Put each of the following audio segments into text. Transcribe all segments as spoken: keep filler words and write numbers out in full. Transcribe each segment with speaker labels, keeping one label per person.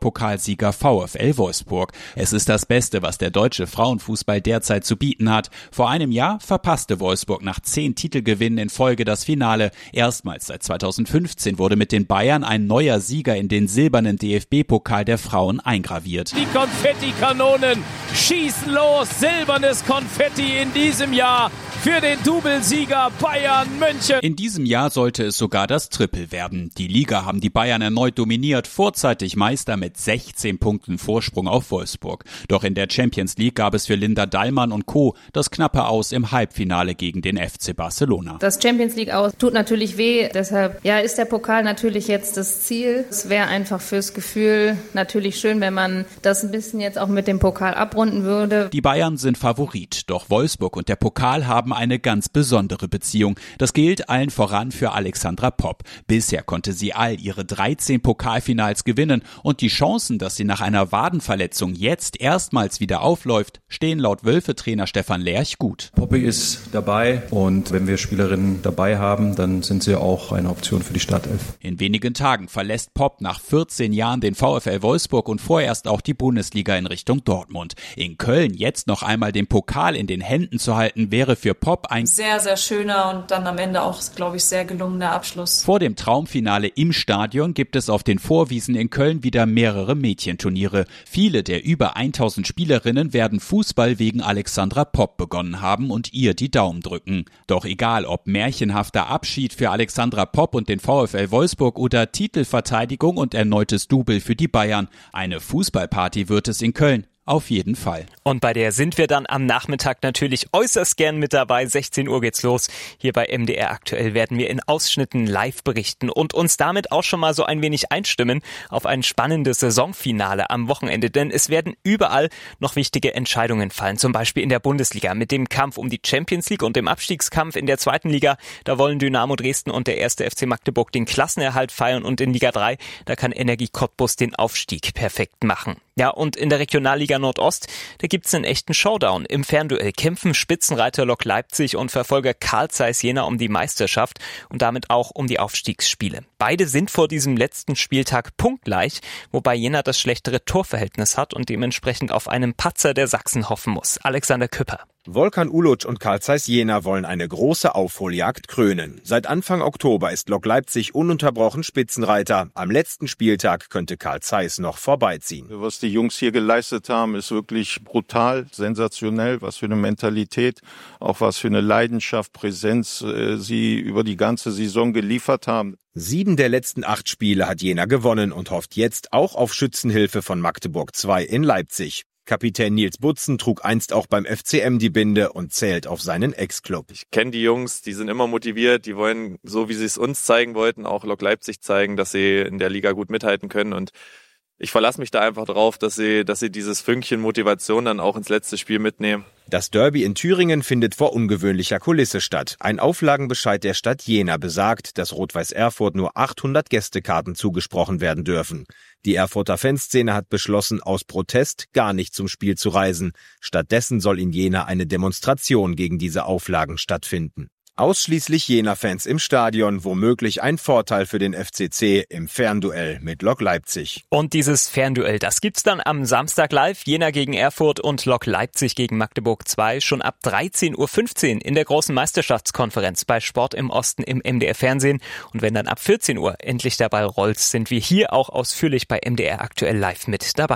Speaker 1: Pokalsieger VfL Wolfsburg. Es ist das Beste, was der deutsche Frauenfußball derzeit zu bieten hat. Vor einem Jahr verpasste Wolfsburg nach zehn Titelgewinnen in Folge das Finale. Erstmals seit zweitausendfünfzehn wurde mit den Bayern ein neuer Sieger in den silbernen D F B-Pokal der Frauen eingraviert.
Speaker 2: Die Konfettikanonen schießen los, silbernes Konfetti in diesem Jahr für den Doublesieger Bayern München.
Speaker 1: In diesem Jahr sollte es sogar das Triple werden. Die Liga haben die Bayern erneut dominiert, vorzeitig Meister mit sechzehn Punkten Vorsprung auf Wolfsburg. Doch in der Champions League gab es für Linda Dallmann und Co. das knappe Aus im Halbfinale gegen den F C Barcelona.
Speaker 3: Das Champions League Aus tut natürlich weh, deshalb ja, ist der Pokal natürlich jetzt das Ziel. Es wäre einfach fürs Gefühl natürlich schön, wenn man das ein bisschen jetzt auch mit dem Pokal abrunden würde.
Speaker 1: Die Bayern sind Favorit, doch Wolfsburg und der Pokal haben eine ganz besondere Beziehung. Das gilt allen voran für Alexandra Popp. Bisher konnte sie all ihre dreizehn Pokalfinals gewinnen und die Chancen, dass sie nach einer Wadenverletzung jetzt erstmals wieder aufläuft, stehen laut Wölfe-Trainer Stefan Lerch gut.
Speaker 4: Poppy ist dabei und wenn wir Spielerinnen dabei haben, dann sind sie auch eine Option für die Startelf.
Speaker 1: In wenigen Tagen verlässt Popp nach vierzehn Jahren den VfL Wolfsburg und vorerst auch die Bundesliga in Richtung Dortmund. In Köln jetzt noch einmal den Pokal in den Händen zu halten, wäre für Popp ein
Speaker 5: sehr, sehr schöner und dann am Ende auch, glaube ich, sehr gelungener Abschluss.
Speaker 1: Vor dem Traumfinale im Stadion gibt es auf den Vorwiesen in Köln wieder mehrere Mädchenturniere. Viele der über tausend Spielerinnen werden Fußball wegen Alexandra Popp begonnen haben und ihr die Daumen drücken. Doch egal, ob märchenhafter Abschied für Alexandra Popp und den VfL Wolfsburg oder Titelverteidigung und erneutes Double für die Bayern, eine Fußballparty wird es in Köln. Auf jeden Fall.
Speaker 6: Und bei der sind wir dann am Nachmittag natürlich äußerst gern mit dabei. sechzehn Uhr geht's los. Hier bei M D R aktuell werden wir in Ausschnitten live berichten und uns damit auch schon mal so ein wenig einstimmen auf ein spannendes Saisonfinale am Wochenende. Denn es werden überall noch wichtige Entscheidungen fallen. Zum Beispiel in der Bundesliga mit dem Kampf um die Champions League und dem Abstiegskampf in der zweiten Liga. Da wollen Dynamo Dresden und der erste F C Magdeburg den Klassenerhalt feiern und in Liga drei, da kann Energie Cottbus den Aufstieg perfekt machen. Ja, und in der Regionalliga Nordost, da gibt's einen echten Showdown. Im Fernduell kämpfen Spitzenreiter Lok Leipzig und Verfolger Carl Zeiss Jena um die Meisterschaft und damit auch um die Aufstiegsspiele. Beide sind vor diesem letzten Spieltag punktgleich, wobei Jena das schlechtere Torverhältnis hat und dementsprechend auf einen Patzer der Sachsen hoffen muss. Alexander Küpper.
Speaker 7: Volkan Uluc und Carl Zeiss Jena wollen eine große Aufholjagd krönen. Seit Anfang Oktober ist Lok Leipzig ununterbrochen Spitzenreiter. Am letzten Spieltag könnte Carl Zeiss noch vorbeiziehen.
Speaker 8: Was die Jungs hier geleistet haben, ist wirklich brutal, sensationell. Was für eine Mentalität, auch was für eine Leidenschaft, Präsenz äh, sie über die ganze Saison geliefert haben.
Speaker 7: Sieben der letzten acht Spiele hat Jena gewonnen und hofft jetzt auch auf Schützenhilfe von Magdeburg zwei in Leipzig. Kapitän Nils Butzen trug einst auch beim F C M die Binde und zählt auf seinen Ex-Club.
Speaker 9: Ich kenne die Jungs, die sind immer motiviert, die wollen, so wie sie es uns zeigen wollten, auch Lok Leipzig zeigen, dass sie in der Liga gut mithalten können und ich verlasse mich da einfach drauf, dass sie, dass sie dieses Fünkchen Motivation dann auch ins letzte Spiel mitnehmen.
Speaker 7: Das Derby in Thüringen findet vor ungewöhnlicher Kulisse statt. Ein Auflagenbescheid der Stadt Jena besagt, dass Rot-Weiß Erfurt nur achthundert Gästekarten zugesprochen werden dürfen. Die Erfurter Fanszene hat beschlossen, aus Protest gar nicht zum Spiel zu reisen. Stattdessen soll in Jena eine Demonstration gegen diese Auflagen stattfinden. Ausschließlich Jena-Fans im Stadion, womöglich ein Vorteil für den F C C im Fernduell mit Lok Leipzig.
Speaker 6: Und dieses Fernduell, das gibt's dann am Samstag live. Jena gegen Erfurt und Lok Leipzig gegen Magdeburg zwei schon ab dreizehn Uhr fünfzehn in der großen Meisterschaftskonferenz bei Sport im Osten im M D R-Fernsehen. Und wenn dann ab vierzehn Uhr endlich der Ball rollt, sind wir hier auch ausführlich bei M D R aktuell live mit dabei.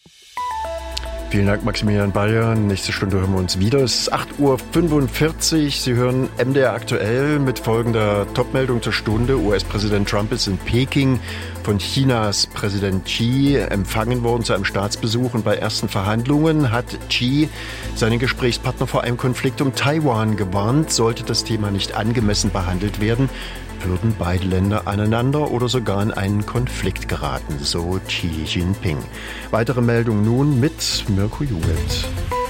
Speaker 10: Vielen Dank, Maximilian Bayer. Nächste Stunde hören wir uns wieder. Es ist acht Uhr fünfundvierzig. Sie hören M D R aktuell mit folgender Topmeldung zur Stunde. U S-Präsident Trump ist in Peking von Chinas Präsident Xi empfangen worden zu einem Staatsbesuch. Und bei ersten Verhandlungen hat Xi seinen Gesprächspartner vor einem Konflikt um Taiwan gewarnt. Sollte das Thema nicht angemessen behandelt werden, würden beide Länder aneinander oder sogar in einen Konflikt geraten, so Xi Jinping. Weitere Meldung nun mit Mirko Jugend.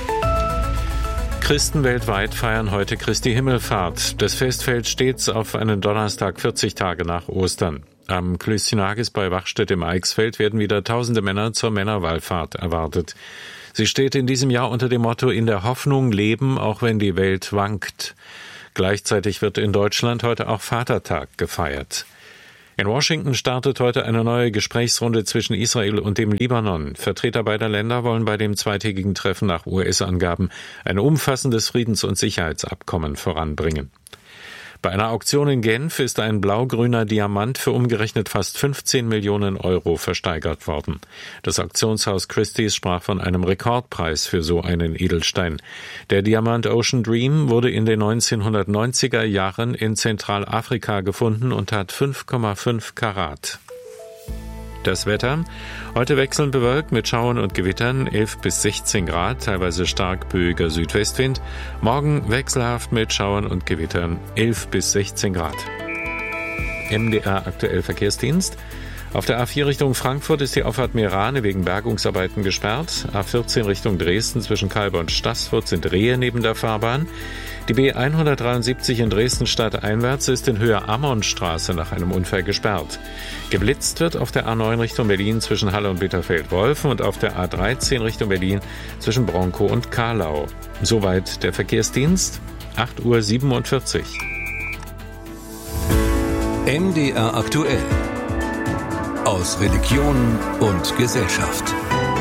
Speaker 11: Christen weltweit feiern heute Christi Himmelfahrt. Das Fest fällt stets auf einen Donnerstag vierzig Tage nach Ostern. Am Klößchenhages bei Wachstedt im Eichsfeld werden wieder tausende Männer zur Männerwallfahrt erwartet. Sie steht in diesem Jahr unter dem Motto In der Hoffnung leben, auch wenn die Welt wankt. Gleichzeitig wird in Deutschland heute auch Vatertag gefeiert. In Washington startet heute eine neue Gesprächsrunde zwischen Israel und dem Libanon. Vertreter beider Länder wollen bei dem zweitägigen Treffen nach U S-Angaben ein umfassendes Friedens- und Sicherheitsabkommen voranbringen. Bei einer Auktion in Genf ist ein blau-grüner Diamant für umgerechnet fast fünfzehn Millionen Euro versteigert worden. Das Auktionshaus Christie's sprach von einem Rekordpreis für so einen Edelstein. Der Diamant Ocean Dream wurde in den neunzehnhundertneunziger Jahren in Zentralafrika gefunden und hat fünf Komma fünf Karat. Das Wetter. Heute wechselnd bewölkt mit Schauern und Gewittern, elf bis sechzehn Grad, teilweise stark böiger Südwestwind. Morgen wechselhaft mit Schauern und Gewittern, elf bis sechzehn Grad. M D R aktuell Verkehrsdienst. Auf der A vier Richtung Frankfurt ist die Auffahrt Meerane wegen Bergungsarbeiten gesperrt. A vierzehn Richtung Dresden zwischen Calbe und Staßfurt sind Rehe neben der Fahrbahn. Die B hundertdreiundsiebzig in Dresden stadteinwärts ist in Höhe Ammonstraße nach einem Unfall gesperrt. Geblitzt wird auf der A neun Richtung Berlin zwischen Halle und Bitterfeld-Wolfen und auf der A dreizehn Richtung Berlin zwischen Bronkow und Karlau. Soweit der Verkehrsdienst, acht Uhr siebenundvierzig.
Speaker 12: M D R aktuell. Aus Religion und Gesellschaft.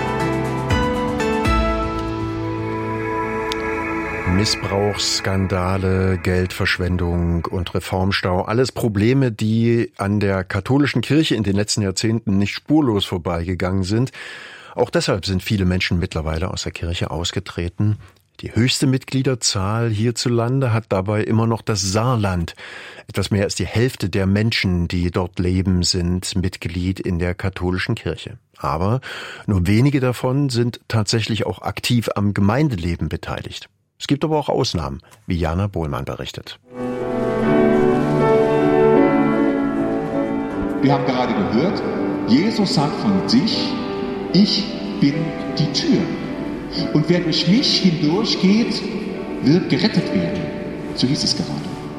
Speaker 10: Missbrauchsskandale, Geldverschwendung und Reformstau, alles Probleme, die an der katholischen Kirche in den letzten Jahrzehnten nicht spurlos vorbeigegangen sind. Auch deshalb sind viele Menschen mittlerweile aus der Kirche ausgetreten. Die höchste Mitgliederzahl hierzulande hat dabei immer noch das Saarland. Etwas mehr als die Hälfte der Menschen, die dort leben, sind Mitglied in der katholischen Kirche. Aber nur wenige davon sind tatsächlich auch aktiv am Gemeindeleben beteiligt. Es gibt aber auch Ausnahmen, wie Jana Bohlmann berichtet.
Speaker 13: Wir haben gerade gehört, Jesus sagt von sich, ich bin die Tür. Und wer durch mich hindurchgeht, wird gerettet werden. So hieß es gerade.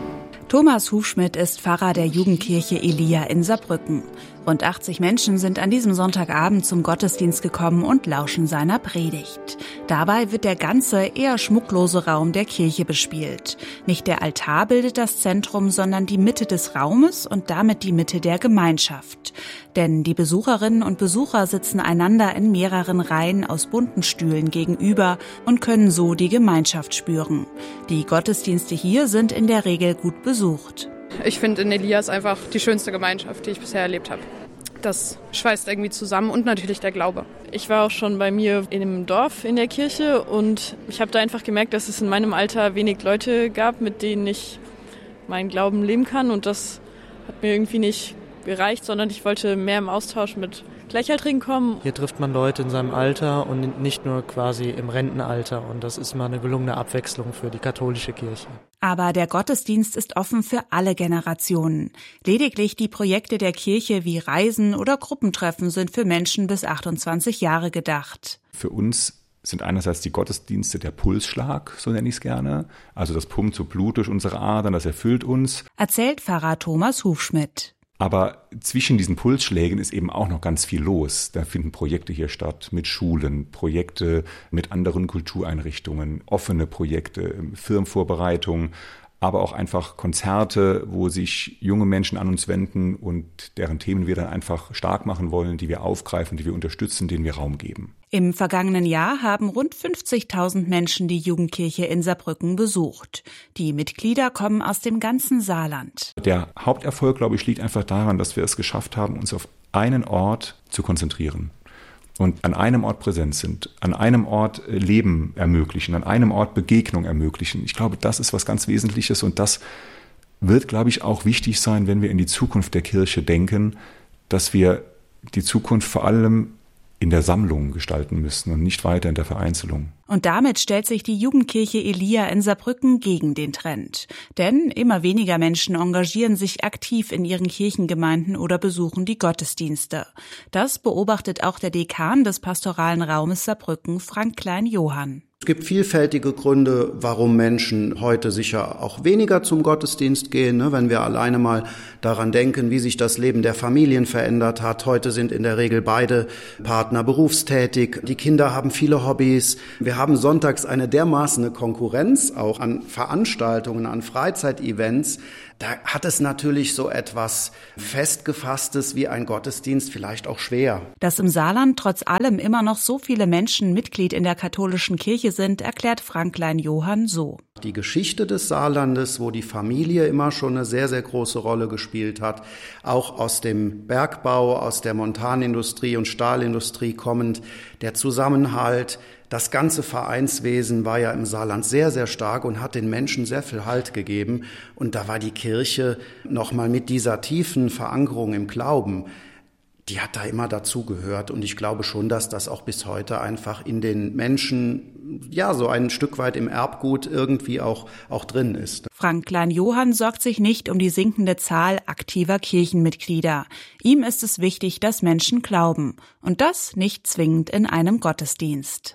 Speaker 14: Thomas Hufschmidt ist Pfarrer der Jugendkirche Elia in Saarbrücken. Rund achtzig Menschen sind an diesem Sonntagabend zum Gottesdienst gekommen und lauschen seiner Predigt. Dabei wird der ganze, eher schmucklose Raum der Kirche bespielt. Nicht der Altar bildet das Zentrum, sondern die Mitte des Raumes und damit die Mitte der Gemeinschaft. Denn die Besucherinnen und Besucher sitzen einander in mehreren Reihen aus bunten Stühlen gegenüber und können so die Gemeinschaft spüren. Die Gottesdienste hier sind in der Regel gut besucht.
Speaker 15: Ich finde, in Elia ist einfach die schönste Gemeinschaft, die ich bisher erlebt habe. Das schweißt irgendwie zusammen und natürlich der Glaube.
Speaker 16: Ich war auch schon bei mir in einem Dorf in der Kirche und ich habe da einfach gemerkt, dass es in meinem Alter wenig Leute gab, mit denen ich meinen Glauben leben kann. Und das hat mir irgendwie nicht gereicht, sondern ich wollte mehr im Austausch mit Gleichaltrigen kommen.
Speaker 17: Hier trifft man Leute in seinem Alter und nicht nur quasi im Rentenalter. Und das ist mal eine gelungene Abwechslung für die katholische Kirche.
Speaker 14: Aber der Gottesdienst ist offen für alle Generationen. Lediglich die Projekte der Kirche wie Reisen oder Gruppentreffen sind für Menschen bis achtundzwanzig Jahre gedacht.
Speaker 18: Für uns sind einerseits die Gottesdienste der Pulsschlag, so nenne ich es gerne. Also das pumpt so Blut durch unsere Adern, das erfüllt uns.
Speaker 14: Erzählt Pfarrer Thomas Hufschmidt.
Speaker 18: Aber zwischen diesen Pulsschlägen ist eben auch noch ganz viel los. Da finden Projekte hier statt mit Schulen, Projekte mit anderen Kultureinrichtungen, offene Projekte, Firmenvorbereitungen, aber auch einfach Konzerte, wo sich junge Menschen an uns wenden und deren Themen wir dann einfach stark machen wollen, die wir aufgreifen, die wir unterstützen, denen wir Raum geben.
Speaker 14: Im vergangenen Jahr haben rund fünfzigtausend Menschen die Jugendkirche in Saarbrücken besucht. Die Mitglieder kommen aus dem ganzen Saarland.
Speaker 18: Der Haupterfolg, glaube ich, liegt einfach daran, dass wir es geschafft haben, uns auf einen Ort zu konzentrieren. Und an einem Ort präsent sind, an einem Ort Leben ermöglichen, an einem Ort Begegnung ermöglichen. Ich glaube, das ist was ganz Wesentliches und das wird, glaube ich, auch wichtig sein, wenn wir in die Zukunft der Kirche denken, dass wir die Zukunft vor allem in der Sammlung gestalten müssen und nicht weiter in der Vereinzelung.
Speaker 14: Und damit stellt sich die Jugendkirche Elia in Saarbrücken gegen den Trend. Denn immer weniger Menschen engagieren sich aktiv in ihren Kirchengemeinden oder besuchen die Gottesdienste. Das beobachtet auch der Dekan des pastoralen Raumes Saarbrücken, Frank Klein-Johann.
Speaker 19: Es gibt vielfältige Gründe, warum Menschen heute sicher auch weniger zum Gottesdienst gehen, ne? Wenn wir alleine mal daran denken, wie sich das Leben der Familien verändert hat. Heute sind in der Regel beide Partner berufstätig. Die Kinder haben viele Hobbys. Wir haben sonntags eine dermaßen Konkurrenz auch an Veranstaltungen, an Freizeitevents. Da hat es natürlich so etwas Festgefasstes wie ein Gottesdienst vielleicht auch schwer.
Speaker 14: Dass im Saarland trotz allem immer noch so viele Menschen Mitglied in der katholischen Kirche sind, erklärt Franklein Johann so.
Speaker 19: Die Geschichte des Saarlandes, wo die Familie immer schon eine sehr, sehr große Rolle gespielt hat, auch aus dem Bergbau, aus der Montanindustrie und Stahlindustrie kommend, der Zusammenhalt, das ganze Vereinswesen war ja im Saarland sehr, sehr stark und hat den Menschen sehr viel Halt gegeben. Und da war die Kirche nochmal mit dieser tiefen Verankerung im Glauben, die hat da immer dazugehört. Und ich glaube schon, dass das auch bis heute einfach in den Menschen, ja, so ein Stück weit im Erbgut irgendwie auch, auch drin ist.
Speaker 14: Franklein Johann sorgt sich nicht um die sinkende Zahl aktiver Kirchenmitglieder. Ihm ist es wichtig, dass Menschen glauben. Und das nicht zwingend in einem Gottesdienst.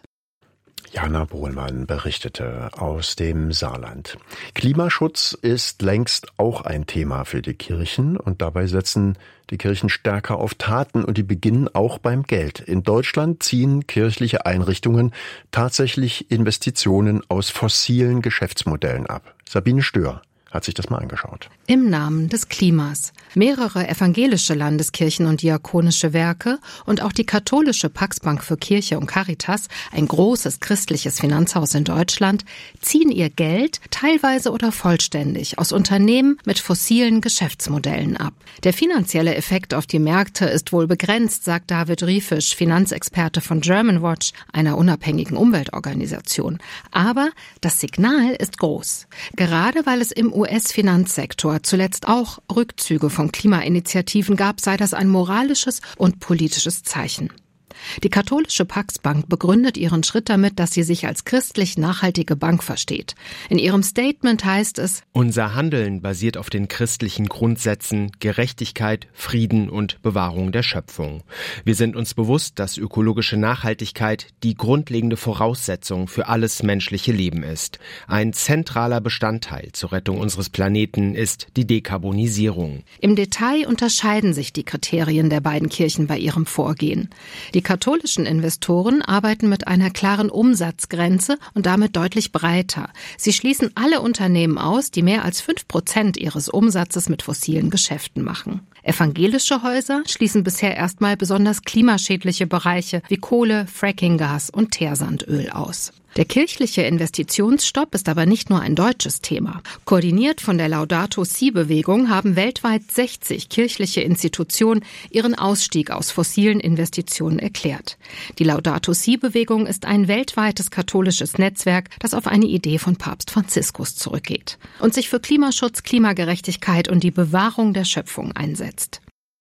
Speaker 10: Jana Bohlmann berichtete aus dem Saarland. Klimaschutz ist längst auch ein Thema für die Kirchen und dabei setzen die Kirchen stärker auf Taten und die beginnen auch beim Geld. In Deutschland ziehen kirchliche Einrichtungen tatsächlich Investitionen aus fossilen Geschäftsmodellen ab. Sabine Stör hat sich das mal angeschaut.
Speaker 20: Im Namen des Klimas. Mehrere evangelische Landeskirchen und diakonische Werke und auch die katholische Pax-Bank für Kirche und Caritas, ein großes christliches Finanzhaus in Deutschland, ziehen ihr Geld teilweise oder vollständig aus Unternehmen mit fossilen Geschäftsmodellen ab. Der finanzielle Effekt auf die Märkte ist wohl begrenzt, sagt David Riefisch, Finanzexperte von Germanwatch, einer unabhängigen Umweltorganisation. Aber das Signal ist groß. Gerade weil es im U S-Finanzsektor zuletzt auch Rückzüge von Klimainitiativen gab, sei das ein moralisches und politisches Zeichen. Die katholische Pax-Bank begründet ihren Schritt damit, dass sie sich als christlich nachhaltige Bank versteht. In ihrem Statement heißt es:
Speaker 21: Unser Handeln basiert auf den christlichen Grundsätzen Gerechtigkeit, Frieden und Bewahrung der Schöpfung. Wir sind uns bewusst, dass ökologische Nachhaltigkeit die grundlegende Voraussetzung für alles menschliche Leben ist. Ein zentraler Bestandteil zur Rettung unseres Planeten ist die Dekarbonisierung.
Speaker 20: Im Detail unterscheiden sich die Kriterien der beiden Kirchen bei ihrem Vorgehen. Die katholischen Investoren arbeiten mit einer klaren Umsatzgrenze und damit deutlich breiter. Sie schließen alle Unternehmen aus, die mehr als fünf Prozent ihres Umsatzes mit fossilen Geschäften machen. Evangelische Häuser schließen bisher erstmal besonders klimaschädliche Bereiche wie Kohle, Frackinggas und Teersandöl aus. Der kirchliche Investitionsstopp ist aber nicht nur ein deutsches Thema. Koordiniert von der Laudato Si-Bewegung haben weltweit sechzig kirchliche Institutionen ihren Ausstieg aus fossilen Investitionen erklärt. Die Laudato Si-Bewegung ist ein weltweites katholisches Netzwerk, das auf eine Idee von Papst Franziskus zurückgeht und sich für Klimaschutz, Klimagerechtigkeit und die Bewahrung der Schöpfung einsetzt.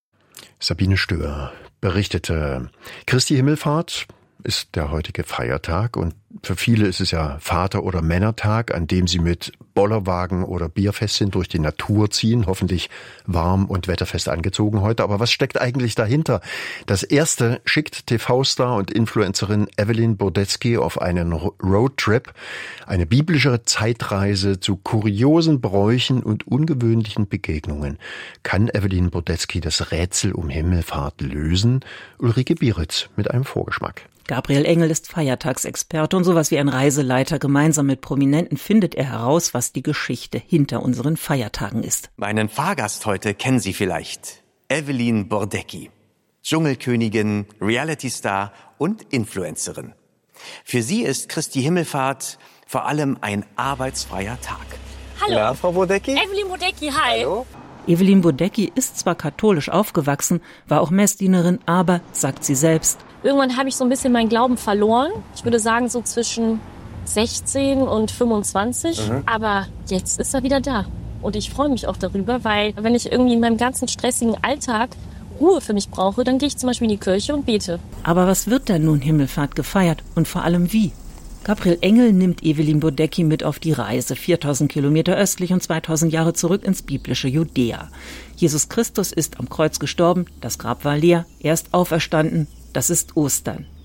Speaker 10: Sabine Stör berichtete. Christi Himmelfahrt ist der heutige Feiertag und für viele ist es ja Vater- oder Männertag, an dem sie mit Bollerwagen oder Bierfässchen durch die Natur ziehen, hoffentlich warm und wetterfest angezogen heute. Aber was steckt eigentlich dahinter? Das erste schickt T V-Star und Influencerin Evelyn Bodetzky auf einen Roadtrip, eine biblische Zeitreise zu kuriosen Bräuchen und ungewöhnlichen Begegnungen. Kann Evelyn Bodetzky das Rätsel um Himmelfahrt lösen? Ulrike Bieritz mit einem Vorgeschmack.
Speaker 22: Gabriel Engel ist Feiertagsexperte und sowas wie ein Reiseleiter. Gemeinsam mit Prominenten findet er heraus, was die Geschichte hinter unseren Feiertagen ist.
Speaker 23: Meinen Fahrgast heute kennen Sie vielleicht. Evelyn Bodetzky. Dschungelkönigin, Reality-Star und Influencerin. Für sie ist Christi Himmelfahrt vor allem ein arbeitsfreier Tag.
Speaker 24: Hallo.
Speaker 23: Ja, Frau Bodetzky?
Speaker 24: Evelyn Bodetzky, hi.
Speaker 23: Hallo.
Speaker 22: Evelyn Bodetzky ist zwar katholisch aufgewachsen, war auch Messdienerin, aber, sagt sie selbst,
Speaker 24: irgendwann habe ich so ein bisschen meinen Glauben verloren. Ich würde sagen so zwischen sechzehn und fünfundzwanzig. Mhm. Aber jetzt ist er wieder da. Und ich freue mich auch darüber, weil wenn ich irgendwie in meinem ganzen stressigen Alltag Ruhe für mich brauche, dann gehe ich zum Beispiel in die Kirche und bete.
Speaker 22: Aber was wird denn nun Himmelfahrt gefeiert und vor allem wie? Gabriel Engel nimmt Evelyn Bodetzky mit auf die Reise, viertausend Kilometer östlich und zweitausend Jahre zurück ins biblische Judäa. Jesus Christus ist am Kreuz gestorben, das Grab war leer, er ist auferstanden, das ist Ostern.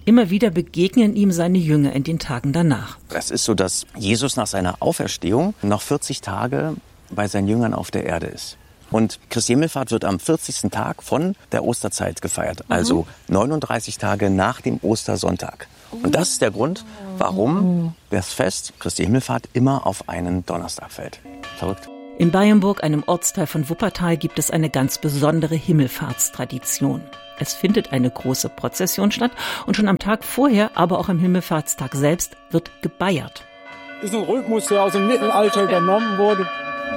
Speaker 22: Immer wieder begegnen ihm seine Jünger in den Tagen danach.
Speaker 2: Es ist so, dass Jesus nach seiner Auferstehung noch vierzig Tage bei seinen Jüngern auf der Erde ist. Und Christi Himmelfahrt wird am vierzigsten Tag von der Osterzeit gefeiert, also neununddreißig Tage nach dem Ostersonntag. Und das ist der Grund, warum das Fest Christi Himmelfahrt immer auf einen Donnerstag fällt. Verrückt.
Speaker 22: In Bayernburg, einem Ortsteil von Wuppertal, gibt es eine ganz besondere Himmelfahrtstradition. Es findet eine große Prozession statt und schon am Tag vorher, aber auch am Himmelfahrtstag selbst, wird gebeiert.
Speaker 3: Das ist ein Rhythmus, der aus dem Mittelalter übernommen wurde.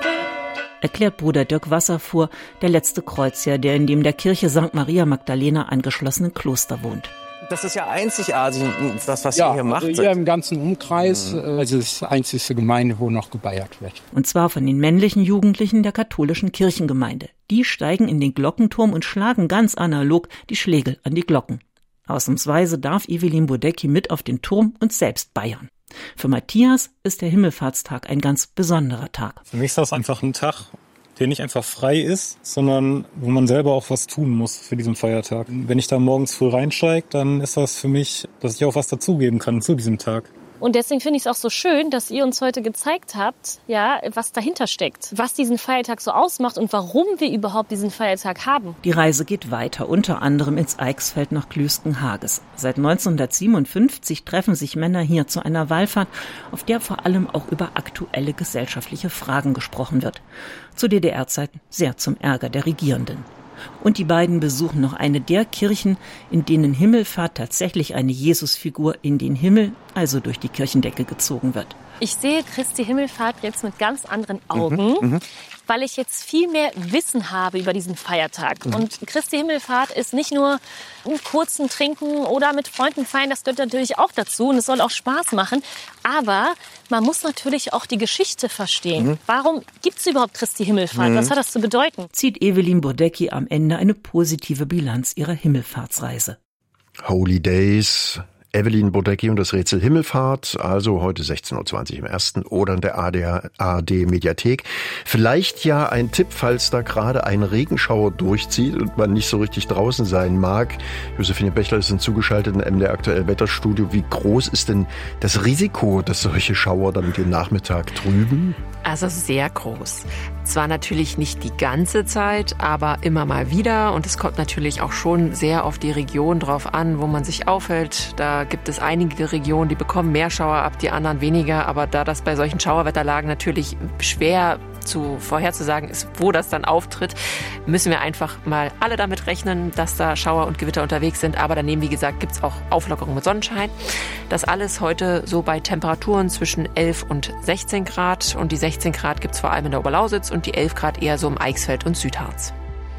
Speaker 22: Erklärt Bruder Dirk Wasserfuhr, der letzte Kreuzherr, der in dem der Kirche Sankt Maria Magdalena angeschlossenen Kloster wohnt.
Speaker 2: Das ist ja einzigartig, das, was
Speaker 3: ja,
Speaker 2: ihr hier macht.
Speaker 3: Also hier im ganzen Umkreis, mhm. also das ist die einzige Gemeinde, wo noch gebeiert wird.
Speaker 22: Und zwar von den männlichen Jugendlichen der katholischen Kirchengemeinde. Die steigen in den Glockenturm und schlagen ganz analog die Schlägel an die Glocken. Ausnahmsweise darf Evelyn Bodecki mit auf den Turm und selbst beiern. Für Matthias ist der Himmelfahrtstag ein ganz besonderer Tag.
Speaker 4: Für mich ist das einfach ein Tag, der nicht einfach frei ist, sondern wo man selber auch was tun muss für diesen Feiertag. Wenn ich da morgens früh reinsteige, dann ist das für mich, dass ich auch was dazugeben kann zu diesem Tag.
Speaker 24: Und deswegen finde ich es auch so schön, dass ihr uns heute gezeigt habt, ja, was dahinter steckt, was diesen Feiertag so ausmacht und warum wir überhaupt diesen Feiertag haben.
Speaker 22: Die Reise geht weiter, unter anderem ins Eichsfeld nach Klüsten-Hages. Seit neunzehnhundertsiebenundfünfzig treffen sich Männer hier zu einer Wallfahrt, auf der vor allem auch über aktuelle gesellschaftliche Fragen gesprochen wird. Zu D D R-Zeiten sehr zum Ärger der Regierenden. Und die beiden besuchen noch eine der Kirchen, in denen Himmelfahrt tatsächlich eine Jesusfigur in den Himmel, also durch die Kirchendecke gezogen wird.
Speaker 24: Ich sehe Christi Himmelfahrt jetzt mit ganz anderen Augen,
Speaker 2: Mhm,
Speaker 24: weil ich jetzt viel mehr Wissen habe über diesen Feiertag.
Speaker 2: Mhm.
Speaker 24: Und Christi Himmelfahrt ist nicht nur einen kurzen Trinken oder mit Freunden feiern, das gehört natürlich auch dazu und es soll auch Spaß machen. Aber man muss natürlich auch die Geschichte verstehen.
Speaker 22: Mhm.
Speaker 24: Warum gibt es überhaupt Christi Himmelfahrt?
Speaker 22: Mhm.
Speaker 24: Was hat das zu bedeuten?
Speaker 22: Zieht Evelyn Bodecki am Ende eine positive Bilanz ihrer Himmelfahrtsreise.
Speaker 10: Holy Days, Evelyn Bodecki und das Rätsel Himmelfahrt, also heute sechzehn Uhr zwanzig im ersten oder in der A R D-Mediathek. Vielleicht ja ein Tipp, falls da gerade ein Regenschauer durchzieht und man nicht so richtig draußen sein mag. Josephine Bechler ist zugeschaltet im M D R Aktuell Wetterstudio. Wie groß ist denn das Risiko, dass solche Schauer dann den Nachmittag trüben?
Speaker 5: Also sehr groß. Zwar natürlich nicht die ganze Zeit, aber immer mal wieder. Und es kommt natürlich auch schon sehr auf die Region drauf an, wo man sich aufhält. Da gibt es einige Regionen, die bekommen mehr Schauer ab, die anderen weniger. Aber da das bei solchen Schauerwetterlagen natürlich schwer zu vorherzusagen ist, wo das dann auftritt, müssen wir einfach mal alle damit rechnen, dass da Schauer und Gewitter unterwegs sind. Aber daneben, wie gesagt, gibt es auch Auflockerung mit Sonnenschein. Das alles heute so bei Temperaturen zwischen elf und sechzehn Grad. Und die sechzehn Grad gibt es vor allem in der Oberlausitz und die elf Grad eher so im Eichsfeld und Südharz.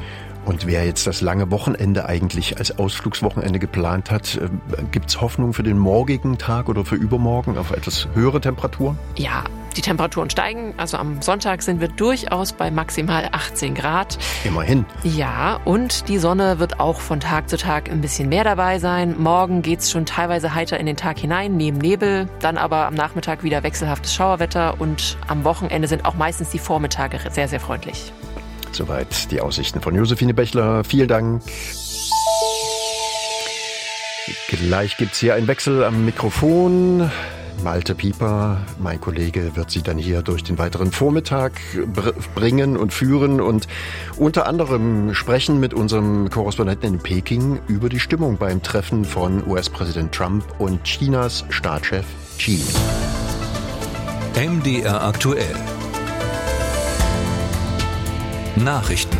Speaker 10: Und wer jetzt das lange Wochenende eigentlich als Ausflugswochenende geplant hat, gibt es Hoffnung für den morgigen Tag oder für übermorgen auf etwas höhere Temperaturen?
Speaker 5: Ja, die Temperaturen steigen. Also am Sonntag sind wir durchaus bei maximal achtzehn Grad.
Speaker 10: Immerhin.
Speaker 5: Ja, und die Sonne wird auch von Tag zu Tag ein bisschen mehr dabei sein. Morgen geht's schon teilweise heiter in den Tag hinein, neben Nebel. Dann aber am Nachmittag wieder wechselhaftes Schauerwetter. Und am Wochenende sind auch meistens die Vormittage sehr, sehr freundlich.
Speaker 10: Soweit die Aussichten von Josephine Bechler. Vielen Dank. Gleich gibt's hier einen Wechsel am Mikrofon. Malte Pieper, mein Kollege, wird Sie dann hier durch den weiteren Vormittag br- bringen und führen und unter anderem sprechen mit unserem Korrespondenten in Peking über die Stimmung beim Treffen von U S-Präsident Trump und Chinas Staatschef Xi.
Speaker 12: M D R aktuell. Nachrichten.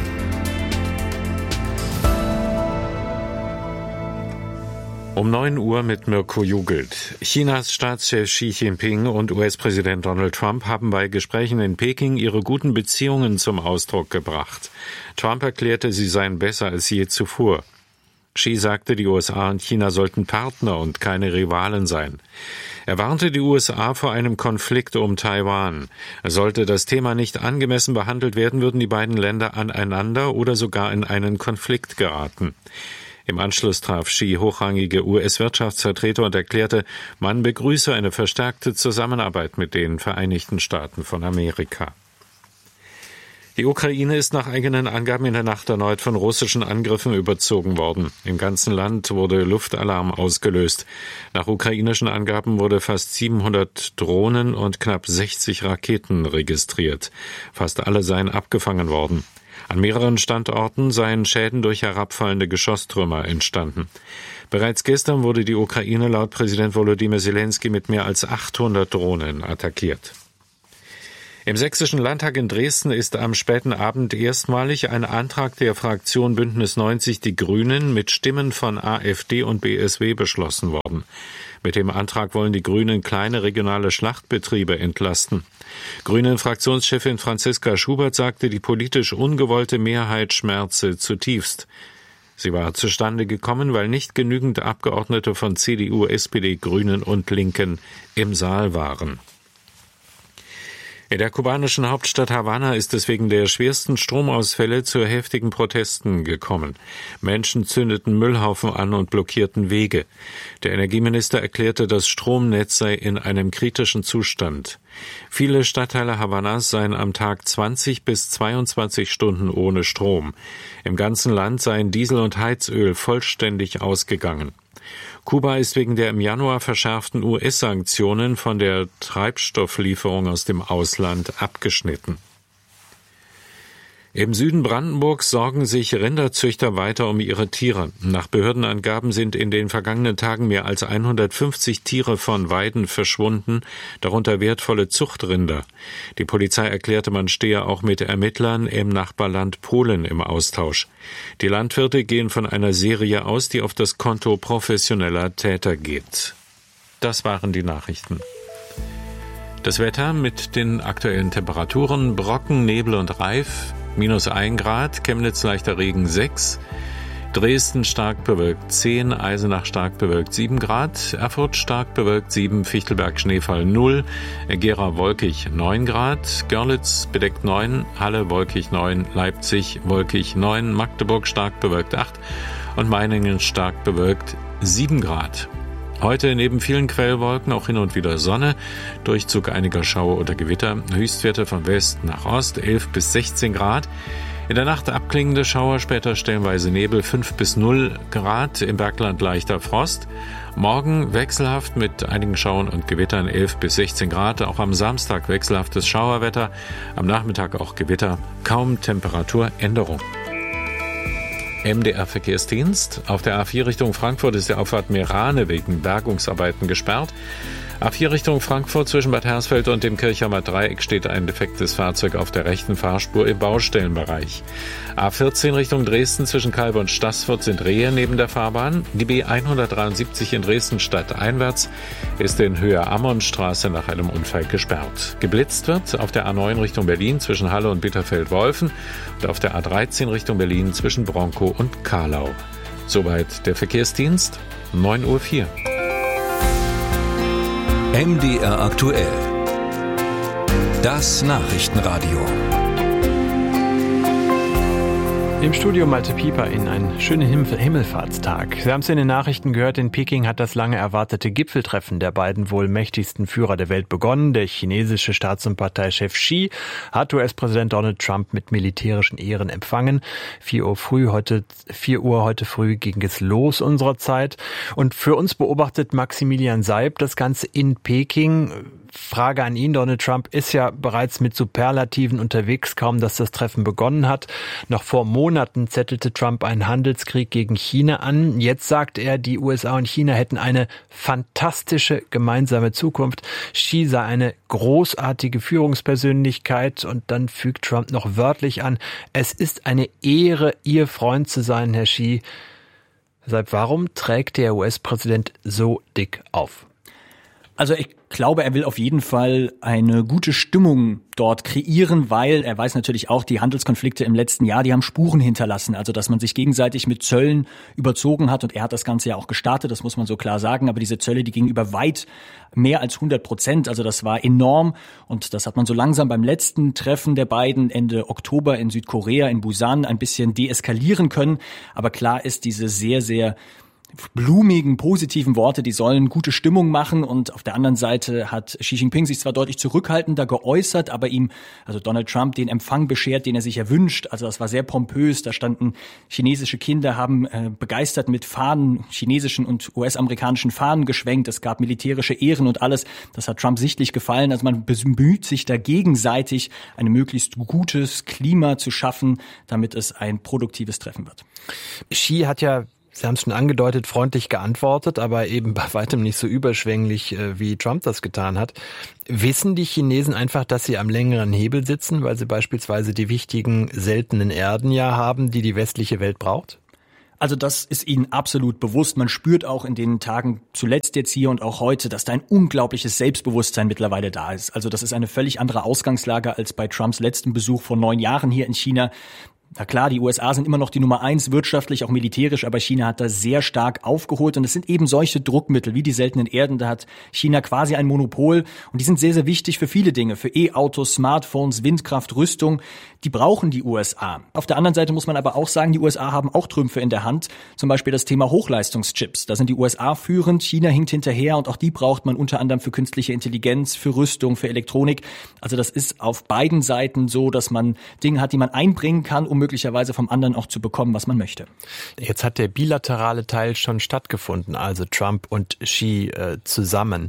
Speaker 11: Um neun Uhr mit Mirko Jugelt. Chinas Staatschef Xi Jinping und U S-Präsident Donald Trump haben bei Gesprächen in Peking ihre guten Beziehungen zum Ausdruck gebracht. Trump erklärte, sie seien besser als je zuvor. Xi sagte, die U S A und China sollten Partner und keine Rivalen sein. Er warnte die U S A vor einem Konflikt um Taiwan. Sollte das Thema nicht angemessen behandelt werden, würden die beiden Länder aneinander oder sogar in einen Konflikt geraten. Im Anschluss traf Xi hochrangige U S-Wirtschaftsvertreter und erklärte, man begrüße eine verstärkte Zusammenarbeit mit den Vereinigten Staaten von Amerika. Die Ukraine ist nach eigenen Angaben in der Nacht erneut von russischen Angriffen überzogen worden. Im ganzen Land wurde Luftalarm ausgelöst. Nach ukrainischen Angaben wurde fast siebenhundert Drohnen und knapp sechzig Raketen registriert. Fast alle seien abgefangen worden. An mehreren Standorten seien Schäden durch herabfallende Geschosstrümmer entstanden. Bereits gestern wurde die Ukraine laut Präsident Volodymyr Zelensky mit mehr als achthundert Drohnen attackiert. Im Sächsischen Landtag in Dresden ist am späten Abend erstmalig ein Antrag der Fraktion Bündnis neunzig Die Grünen mit Stimmen von AfD und B S W beschlossen worden. Mit dem Antrag wollen die Grünen kleine regionale Schlachtbetriebe entlasten. Grünen-Fraktionschefin Franziska Schubert sagte, die politisch ungewollte Mehrheit schmerze zutiefst. Sie war zustande gekommen, weil nicht genügend Abgeordnete von C D U, S P D, Grünen und Linken im Saal waren. In der kubanischen Hauptstadt Havanna ist es wegen der schwersten Stromausfälle zu heftigen Protesten gekommen. Menschen zündeten Müllhaufen an und blockierten Wege. Der Energieminister erklärte, das Stromnetz sei in einem kritischen Zustand. Viele Stadtteile Havannas seien am Tag zwanzig bis zweiundzwanzig Stunden ohne Strom. Im ganzen Land seien Diesel und Heizöl vollständig ausgegangen. Kuba ist wegen der im Januar verschärften U S-Sanktionen von der Treibstofflieferung aus dem Ausland abgeschnitten. Im Süden Brandenburgs sorgen sich Rinderzüchter weiter um ihre Tiere. Nach Behördenangaben sind in den vergangenen Tagen mehr als hundertfünfzig Tiere von Weiden verschwunden, darunter wertvolle Zuchtrinder. Die Polizei erklärte, man stehe auch mit Ermittlern im Nachbarland Polen im Austausch. Die Landwirte gehen von einer Serie aus, die auf das Konto professioneller Täter geht. Das waren die Nachrichten. Das Wetter mit den aktuellen Temperaturen: Brocken, Nebel und Reif, minus ein Grad, Chemnitz leichter Regen sechs, Dresden stark bewölkt zehn, Eisenach stark bewölkt sieben Grad, Erfurt stark bewölkt sieben, Fichtelberg Schneefall null, Gera wolkig neun Grad, Görlitz bedeckt neun, Halle wolkig neun, Leipzig wolkig neun, Magdeburg stark bewölkt acht und Meiningen stark bewölkt sieben Grad. Heute neben vielen Quellwolken auch hin und wieder Sonne, Durchzug einiger Schauer oder Gewitter, Höchstwerte von West nach Ost, elf bis sechzehn Grad. In der Nacht abklingende Schauer, später stellenweise Nebel, fünf bis null Grad, im Bergland leichter Frost. Morgen wechselhaft mit einigen Schauern und Gewittern, elf bis sechzehn Grad. Auch am Samstag wechselhaftes Schauerwetter, am Nachmittag auch Gewitter, kaum Temperaturänderung. M D R-Verkehrsdienst. Auf der A vier Richtung Frankfurt ist der Auffahrt Meerane wegen Bergungsarbeiten gesperrt. A vier Richtung Frankfurt zwischen Bad Hersfeld und dem Kirchheimer Dreieck steht ein defektes Fahrzeug auf der rechten Fahrspur im Baustellenbereich. A vierzehn Richtung Dresden zwischen Calbe und Staßfurt sind Rehe neben der Fahrbahn. Die B hundertdreiundsiebzig in Dresden stadteinwärts ist in Höhe Ammonstraße nach einem Unfall gesperrt. Geblitzt wird auf der A neun Richtung Berlin zwischen Halle und Bitterfeld-Wolfen und auf der A dreizehn Richtung Berlin zwischen Bronkow und Karlau. Soweit der Verkehrsdienst, neun Uhr vier.
Speaker 12: M D R aktuell. Das Nachrichtenradio.
Speaker 1: Im Studio Malte Pieper Ihnen einen schönen Himmel- Himmelfahrtstag. Sie haben es in den Nachrichten gehört, in Peking hat das lange erwartete Gipfeltreffen der beiden wohl mächtigsten Führer der Welt begonnen. Der chinesische Staats- und Parteichef Xi hat U S-Präsident Donald Trump mit militärischen Ehren empfangen. vier Uhr früh heute, vier Uhr heute früh ging es los unserer Zeit. Und für uns beobachtet Maximilian Seib das Ganze in Peking. Frage an ihn, Donald Trump ist ja bereits mit Superlativen unterwegs, kaum dass das Treffen begonnen hat. Noch vor Monaten zettelte Trump einen Handelskrieg gegen China an. Jetzt sagt er, die U S A und China hätten eine fantastische gemeinsame Zukunft. Xi sei eine großartige Führungspersönlichkeit und dann fügt Trump noch wörtlich an, es ist eine Ehre, Ihr Freund zu sein, Herr Xi. Deshalb, warum trägt der U S-Präsident so dick auf?
Speaker 7: Also ich glaube, er will auf jeden Fall eine gute Stimmung dort kreieren, weil er weiß natürlich auch, die Handelskonflikte im letzten Jahr, die haben Spuren hinterlassen. Also dass man sich gegenseitig mit Zöllen überzogen hat und er hat das Ganze ja auch gestartet, das muss man so klar sagen. Aber diese Zölle, die gingen über weit mehr als hundert Prozent. Also das war enorm und das hat man so langsam beim letzten Treffen der beiden Ende Oktober in Südkorea, in Busan, ein bisschen deeskalieren können. Aber klar ist, diese sehr, sehr blumigen, positiven Worte, die sollen gute Stimmung machen. Und auf der anderen Seite hat Xi Jinping sich zwar deutlich zurückhaltender geäußert, aber ihm, also Donald Trump, den Empfang beschert, den er sich erwünscht. Also das war sehr pompös. Da standen chinesische Kinder, haben äh, begeistert mit Fahnen, chinesischen und U S-amerikanischen Fahnen geschwenkt. Es gab militärische Ehren und alles. Das hat Trump sichtlich gefallen. Also man bemüht sich da gegenseitig, ein möglichst gutes Klima zu schaffen, damit es ein produktives Treffen wird.
Speaker 1: Xi hat ja, Sie haben es schon angedeutet, freundlich geantwortet, aber eben bei weitem nicht so überschwänglich, wie Trump das getan hat. Wissen die Chinesen einfach, dass sie am längeren Hebel sitzen, weil sie beispielsweise die wichtigen seltenen Erden ja haben, die die westliche Welt braucht?
Speaker 7: Also das ist ihnen absolut bewusst. Man spürt auch in den Tagen zuletzt jetzt hier und auch heute, dass da ein unglaubliches Selbstbewusstsein mittlerweile da ist. Also das ist eine völlig andere Ausgangslage als bei Trumps letzten Besuch vor neun Jahren hier in China. Na klar, die U S A sind immer noch die Nummer eins, wirtschaftlich, auch militärisch, aber China hat da sehr stark aufgeholt und es sind eben solche Druckmittel wie die seltenen Erden, da hat China quasi ein Monopol und die sind sehr, sehr wichtig für viele Dinge, für E-Autos, Smartphones, Windkraft, Rüstung, die brauchen die U S A. Auf der anderen Seite muss man aber auch sagen, die U S A haben auch Trümpfe in der Hand, zum Beispiel das Thema Hochleistungschips, da sind die U S A führend, China hinkt hinterher und auch die braucht man unter anderem für künstliche Intelligenz, für Rüstung, für Elektronik, also das ist auf beiden Seiten so, dass man Dinge hat, die man einbringen kann, um möglicherweise vom anderen auch zu bekommen, was man möchte.
Speaker 1: Jetzt hat der bilaterale Teil schon stattgefunden, also Trump und Xi äh, zusammen.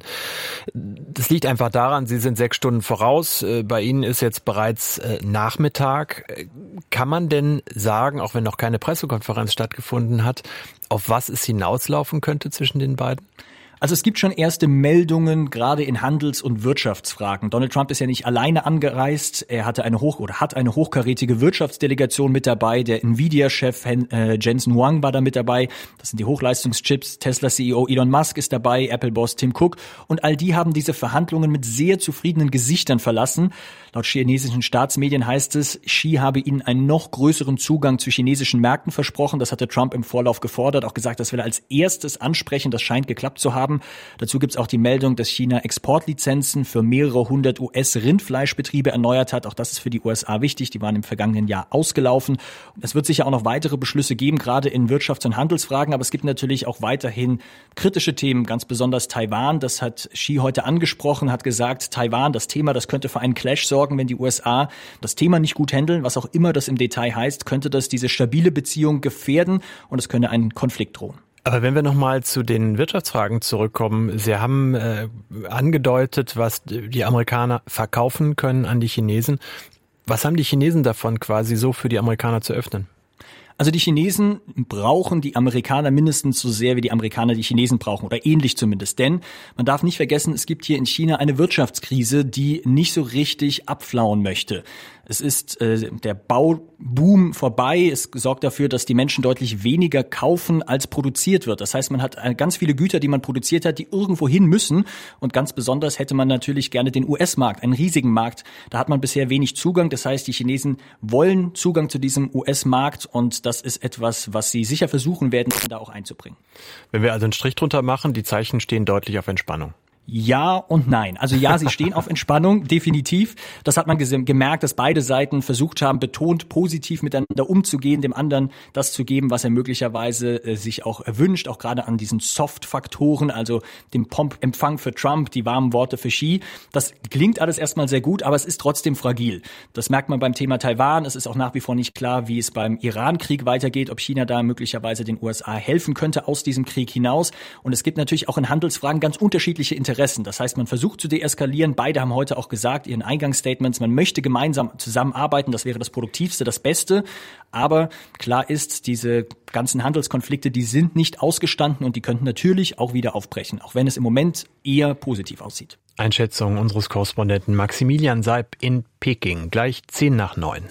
Speaker 1: Das liegt einfach daran, Sie sind sechs Stunden voraus, äh, bei Ihnen ist jetzt bereits äh, Nachmittag. Kann man denn sagen, auch wenn noch keine Pressekonferenz stattgefunden hat, auf was es hinauslaufen könnte zwischen den beiden?
Speaker 7: Also es gibt schon erste Meldungen, gerade in Handels- und Wirtschaftsfragen. Donald Trump ist ja nicht alleine angereist. Er hatte eine hoch oder hat eine hochkarätige Wirtschaftsdelegation mit dabei. Der Nvidia-Chef äh, Jensen Huang war da mit dabei. Das sind die Hochleistungschips. Tesla-C E O Elon Musk ist dabei, Apple-Boss Tim Cook. Und all die haben diese Verhandlungen mit sehr zufriedenen Gesichtern verlassen. Laut chinesischen Staatsmedien heißt es, Xi habe ihnen einen noch größeren Zugang zu chinesischen Märkten versprochen. Das hatte Trump im Vorlauf gefordert, auch gesagt, das will er als erstes ansprechen. Das scheint geklappt zu haben. Dazu gibt es auch die Meldung, dass China Exportlizenzen für mehrere hundert U S-Rindfleischbetriebe erneuert hat. Auch das ist für die U S A wichtig. Die waren im vergangenen Jahr ausgelaufen. Es wird sicher auch noch weitere Beschlüsse geben, gerade in Wirtschafts- und Handelsfragen. Aber es gibt natürlich auch weiterhin kritische Themen, ganz besonders Taiwan. Das hat Xi heute angesprochen, hat gesagt, Taiwan, das Thema, das könnte für einen Clash sorgen, wenn die U S A das Thema nicht gut handeln. Was auch immer das im Detail heißt, könnte das diese stabile Beziehung gefährden und es könnte einen Konflikt drohen.
Speaker 1: Aber wenn wir nochmal zu den Wirtschaftsfragen zurückkommen, Sie haben äh, angedeutet, was die Amerikaner verkaufen können an die Chinesen. Was haben die Chinesen davon, quasi so für die Amerikaner zu öffnen?
Speaker 7: Also die Chinesen brauchen die Amerikaner mindestens so sehr, wie die Amerikaner die Chinesen brauchen, oder ähnlich zumindest. Denn man darf nicht vergessen, es gibt hier in China eine Wirtschaftskrise, die nicht so richtig abflauen möchte. Es ist äh, der Bauboom vorbei. Es sorgt dafür, dass die Menschen deutlich weniger kaufen, als produziert wird. Das heißt, man hat äh, ganz viele Güter, die man produziert hat, die irgendwo hin müssen. Und ganz besonders hätte man natürlich gerne den U S-Markt, einen riesigen Markt. Da hat man bisher wenig Zugang. Das heißt, die Chinesen wollen Zugang zu diesem U S-Markt. Und das ist etwas, was sie sicher versuchen werden, da auch einzubringen.
Speaker 1: Wenn wir also einen Strich drunter machen, die Zeichen stehen deutlich auf Entspannung.
Speaker 7: Ja und nein. Also ja, sie stehen auf Entspannung, definitiv. Das hat man gemerkt, dass beide Seiten versucht haben, betont positiv miteinander umzugehen, dem anderen das zu geben, was er möglicherweise äh, sich auch erwünscht, auch gerade an diesen Soft-Faktoren, also dem Pomp-Empfang für Trump, die warmen Worte für Xi. Das klingt alles erstmal sehr gut, aber es ist trotzdem fragil. Das merkt man beim Thema Taiwan. Es ist auch nach wie vor nicht klar, wie es beim Iran-Krieg weitergeht, ob China da möglicherweise den U S A helfen könnte aus diesem Krieg hinaus. Und es gibt natürlich auch in Handelsfragen ganz unterschiedliche Interessen. Das heißt, man versucht zu deeskalieren. Beide haben heute auch gesagt, ihren Eingangsstatements, man möchte gemeinsam zusammenarbeiten. Das wäre das Produktivste, das Beste. Aber klar ist, diese ganzen Handelskonflikte, die sind nicht ausgestanden und die könnten natürlich auch wieder aufbrechen, auch wenn es im Moment eher positiv aussieht.
Speaker 1: Einschätzung unseres Korrespondenten Maximilian Seib in Peking, gleich zehn nach neun.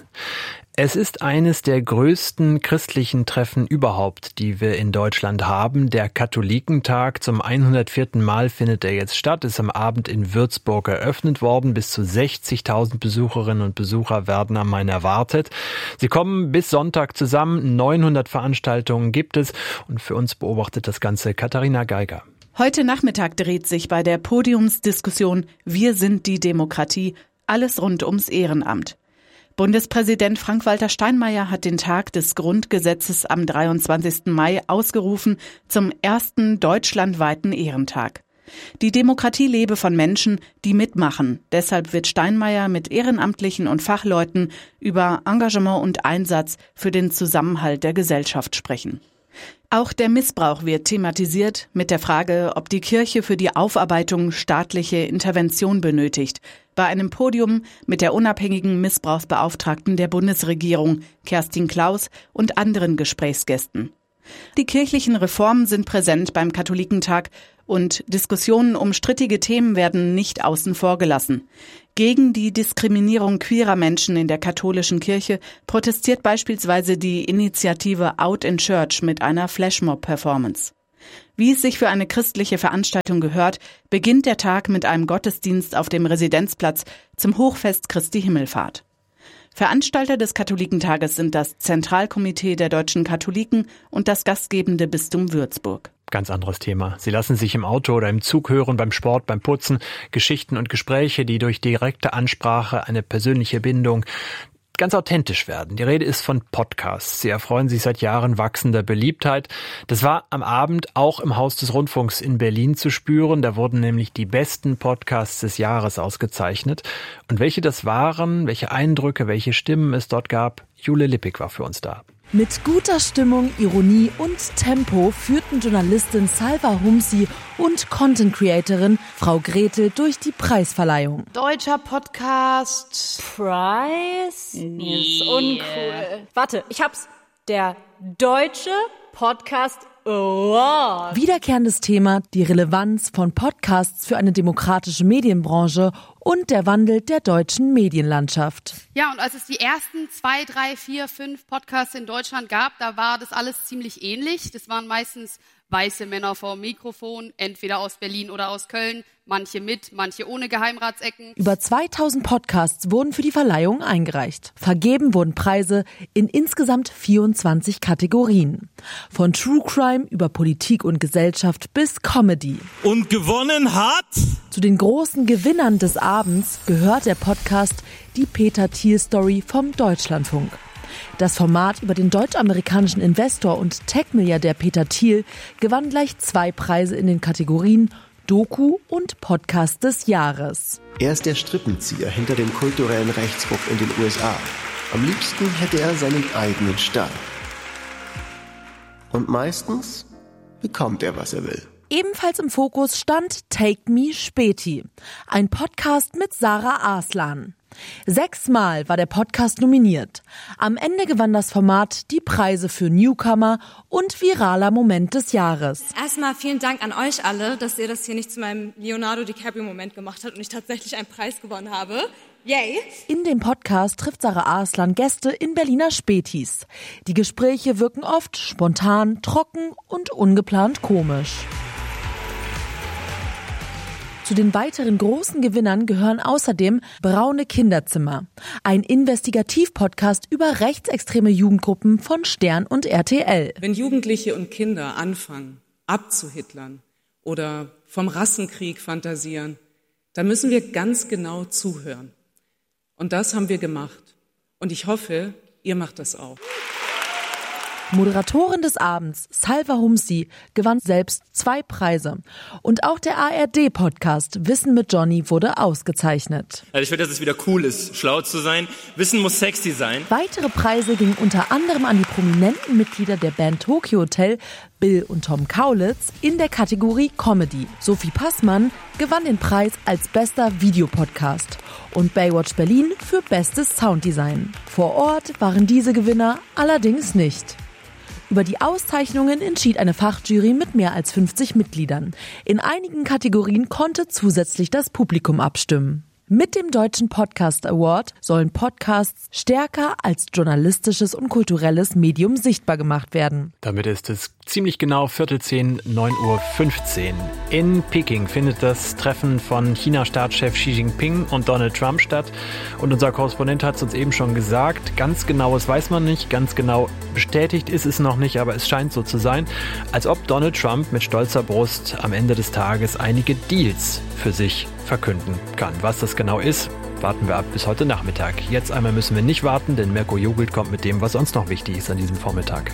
Speaker 1: Es ist eines der größten christlichen Treffen überhaupt, die wir in Deutschland haben. Der Katholikentag, zum hundertvierten Mal findet er jetzt statt, ist am Abend in Würzburg eröffnet worden. Bis zu sechzigtausend Besucherinnen und Besucher werden am Main erwartet. Sie kommen bis Sonntag zusammen, neunhundert Veranstaltungen gibt es und für uns beobachtet das Ganze Katharina Geiger.
Speaker 6: Heute Nachmittag dreht sich bei der Podiumsdiskussion "Wir sind die Demokratie" alles rund ums Ehrenamt. Bundespräsident Frank-Walter Steinmeier hat den Tag des Grundgesetzes am dreiundzwanzigsten Mai ausgerufen zum ersten deutschlandweiten Ehrentag. Die Demokratie lebe von Menschen, die mitmachen. Deshalb wird Steinmeier mit Ehrenamtlichen und Fachleuten über Engagement und Einsatz für den Zusammenhalt der Gesellschaft sprechen. Auch der Missbrauch wird thematisiert mit der Frage, ob die Kirche für die Aufarbeitung staatliche Intervention benötigt. Bei einem Podium mit der unabhängigen Missbrauchsbeauftragten der Bundesregierung, Kerstin Klaus, und anderen Gesprächsgästen. Die kirchlichen Reformen sind präsent beim Katholikentag und Diskussionen um strittige Themen werden nicht außen vor gelassen. Gegen die Diskriminierung queerer Menschen in der katholischen Kirche protestiert beispielsweise die Initiative Out in Church mit einer Flashmob-Performance. Wie es sich für eine christliche Veranstaltung gehört, beginnt der Tag mit einem Gottesdienst auf dem Residenzplatz zum Hochfest Christi Himmelfahrt. Veranstalter des Katholikentages sind das Zentralkomitee der deutschen Katholiken und das gastgebende Bistum Würzburg.
Speaker 1: Ganz anderes Thema. Sie lassen sich im Auto oder im Zug hören, beim Sport, beim Putzen, Geschichten und Gespräche, die durch direkte Ansprache, eine persönliche Bindung ganz authentisch werden. Die Rede ist von Podcasts. Sie erfreuen sich seit Jahren wachsender Beliebtheit. Das war am Abend auch im Haus des Rundfunks in Berlin zu spüren. Da wurden nämlich die besten Podcasts des Jahres ausgezeichnet. Und welche das waren, welche Eindrücke, welche Stimmen es dort gab, Jule Lippig war für uns da.
Speaker 8: Mit guter Stimmung, Ironie und Tempo führten Journalistin Salva Humsi und Content-Creatorin Frau Gretel durch die Preisverleihung.
Speaker 9: Deutscher Podcast Preis? Nee. Ist uncool. Warte, ich hab's. Der Deutsche Podcast Award.
Speaker 8: Wiederkehrendes Thema, die Relevanz von Podcasts für eine demokratische Medienbranche und der Wandel der deutschen Medienlandschaft.
Speaker 13: Ja, und als es die ersten zwei, drei, vier, fünf Podcasts in Deutschland gab, da war das alles ziemlich ähnlich. Das waren meistens weiße Männer vor dem Mikrofon, entweder aus Berlin oder aus Köln, manche mit, manche ohne Geheimratsecken.
Speaker 8: Über zweitausend Podcasts wurden für die Verleihung eingereicht. Vergeben wurden Preise in insgesamt vierundzwanzig Kategorien. Von True Crime über Politik und Gesellschaft bis Comedy.
Speaker 15: Und gewonnen hat...
Speaker 8: Zu den großen Gewinnern des Abends gehört der Podcast Die Peter Thiel Story vom Deutschlandfunk. Das Format über den deutsch-amerikanischen Investor und Tech-Milliardär Peter Thiel gewann gleich zwei Preise in den Kategorien Doku und Podcast des Jahres.
Speaker 25: Er ist der Strippenzieher hinter dem kulturellen Rechtsruck in den U S A. Am liebsten hätte er seinen eigenen Staat. Und meistens bekommt er, was er will.
Speaker 8: Ebenfalls im Fokus stand Take Me Späti, ein Podcast mit Sarah Arslan. Sechsmal war der Podcast nominiert. Am Ende gewann das Format die Preise für Newcomer und viraler Moment des Jahres.
Speaker 26: Erstmal vielen Dank an euch alle, dass ihr das hier nicht zu meinem Leonardo DiCaprio-Moment gemacht habt und ich tatsächlich einen Preis gewonnen habe. Yay!
Speaker 8: In dem Podcast trifft Sarah Arslan Gäste in Berliner Spätis. Die Gespräche wirken oft spontan, trocken und ungeplant komisch. Zu den weiteren großen Gewinnern gehören außerdem Braune Kinderzimmer, ein Investigativ-Podcast über rechtsextreme Jugendgruppen von Stern und R T L.
Speaker 27: Wenn Jugendliche und Kinder anfangen, abzuhitlern oder vom Rassenkrieg fantasieren, dann müssen wir ganz genau zuhören. Und das haben wir gemacht. Und ich hoffe, ihr macht das auch.
Speaker 8: Moderatorin des Abends, Salva Humsi, gewann selbst zwei Preise. Und auch der A R D-Podcast Wissen mit Johnny wurde ausgezeichnet.
Speaker 15: Also ich finde, dass es wieder cool ist, schlau zu sein. Wissen muss sexy sein.
Speaker 8: Weitere Preise gingen unter anderem an die prominenten Mitglieder der Band Tokyo Hotel, Bill und Tom Kaulitz, in der Kategorie Comedy. Sophie Passmann gewann den Preis als bester Videopodcast und Baywatch Berlin für bestes Sounddesign. Vor Ort waren diese Gewinner allerdings nicht. Über die Auszeichnungen entschied eine Fachjury mit mehr als fünfzig Mitgliedern. In einigen Kategorien konnte zusätzlich das Publikum abstimmen. Mit dem Deutschen Podcast Award sollen Podcasts stärker als journalistisches und kulturelles Medium sichtbar gemacht werden.
Speaker 1: Damit ist es ziemlich genau Viertel zehn, neun Uhr fünfzehn. In Peking findet das Treffen von China-Staatschef Xi Jinping und Donald Trump statt. Und unser Korrespondent hat es uns eben schon gesagt, ganz genaues weiß man nicht, ganz genau bestätigt ist es noch nicht, aber es scheint so zu sein, als ob Donald Trump mit stolzer Brust am Ende des Tages einige Deals für sich verkünden kann. Was das genau ist, warten wir ab bis heute Nachmittag. Jetzt einmal müssen wir nicht warten, denn Mirko Jogelt kommt mit dem, was sonst noch wichtig ist an diesem Vormittag.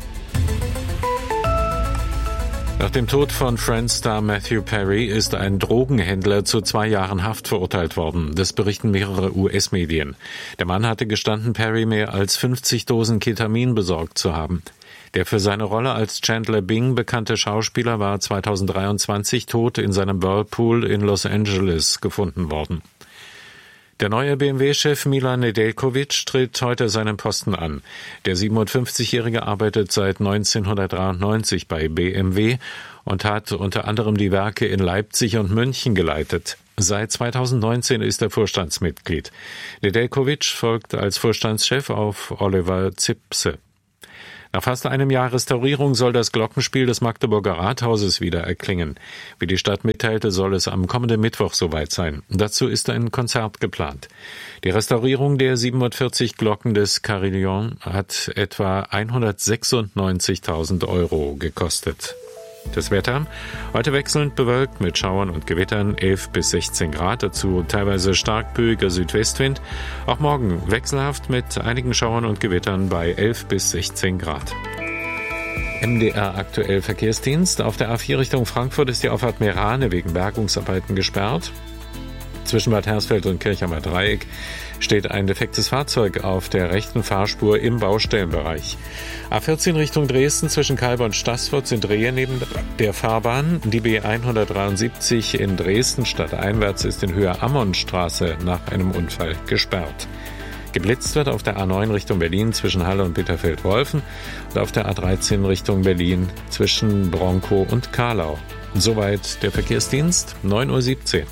Speaker 11: Nach dem Tod von Friends-Star Matthew Perry ist ein Drogenhändler zu zwei Jahren Haft verurteilt worden. Das berichten mehrere U S-Medien. Der Mann hatte gestanden, Perry mehr als fünfzig Dosen Ketamin besorgt zu haben. Der für seine Rolle als Chandler Bing bekannte Schauspieler war zweitausenddreiundzwanzig tot in seinem Whirlpool in Los Angeles gefunden worden. Der neue B M W-Chef Milan Nedeljković tritt heute seinen Posten an. Der siebenundfünfzigjährige arbeitet seit neunzehnhundertdreiundneunzig bei B M W und hat unter anderem die Werke in Leipzig und München geleitet. Seit zweitausendneunzehn ist er Vorstandsmitglied. Nedeljković folgt als Vorstandschef auf Oliver Zipse. Nach fast einem Jahr Restaurierung soll das Glockenspiel des Magdeburger Rathauses wieder erklingen. Wie die Stadt mitteilte, soll es am kommenden Mittwoch soweit sein. Dazu ist ein Konzert geplant. Die Restaurierung der siebenundvierzig Glocken des Carillon hat etwa hundertsechsundneunzigtausend Euro gekostet. Das Wetter: heute wechselnd bewölkt mit Schauern und Gewittern, elf bis sechzehn Grad, dazu teilweise stark böiger Südwestwind. Auch morgen wechselhaft mit einigen Schauern und Gewittern bei elf bis sechzehn Grad. M D R aktuell Verkehrsdienst. Auf der A vier Richtung Frankfurt ist die Auffahrt Meerane wegen Bergungsarbeiten gesperrt. Zwischen Bad Hersfeld und Kirchheimer Dreieck steht ein defektes Fahrzeug auf der rechten Fahrspur im Baustellenbereich. A vierzehn Richtung Dresden zwischen Kalbe und Staßfurt sind Rehe neben der Fahrbahn. Die B hundertdreiundsiebzig in Dresden stadteinwärts ist in Höhe Ammonstraße nach einem Unfall gesperrt. Geblitzt wird auf der A neun Richtung Berlin zwischen Halle und Bitterfeld-Wolfen und auf der A dreizehn Richtung Berlin zwischen Bronkow und Kahlau. Soweit der Verkehrsdienst, neun Uhr siebzehn.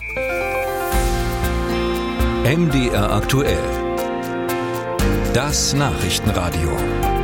Speaker 12: M D R aktuell. Das Nachrichtenradio.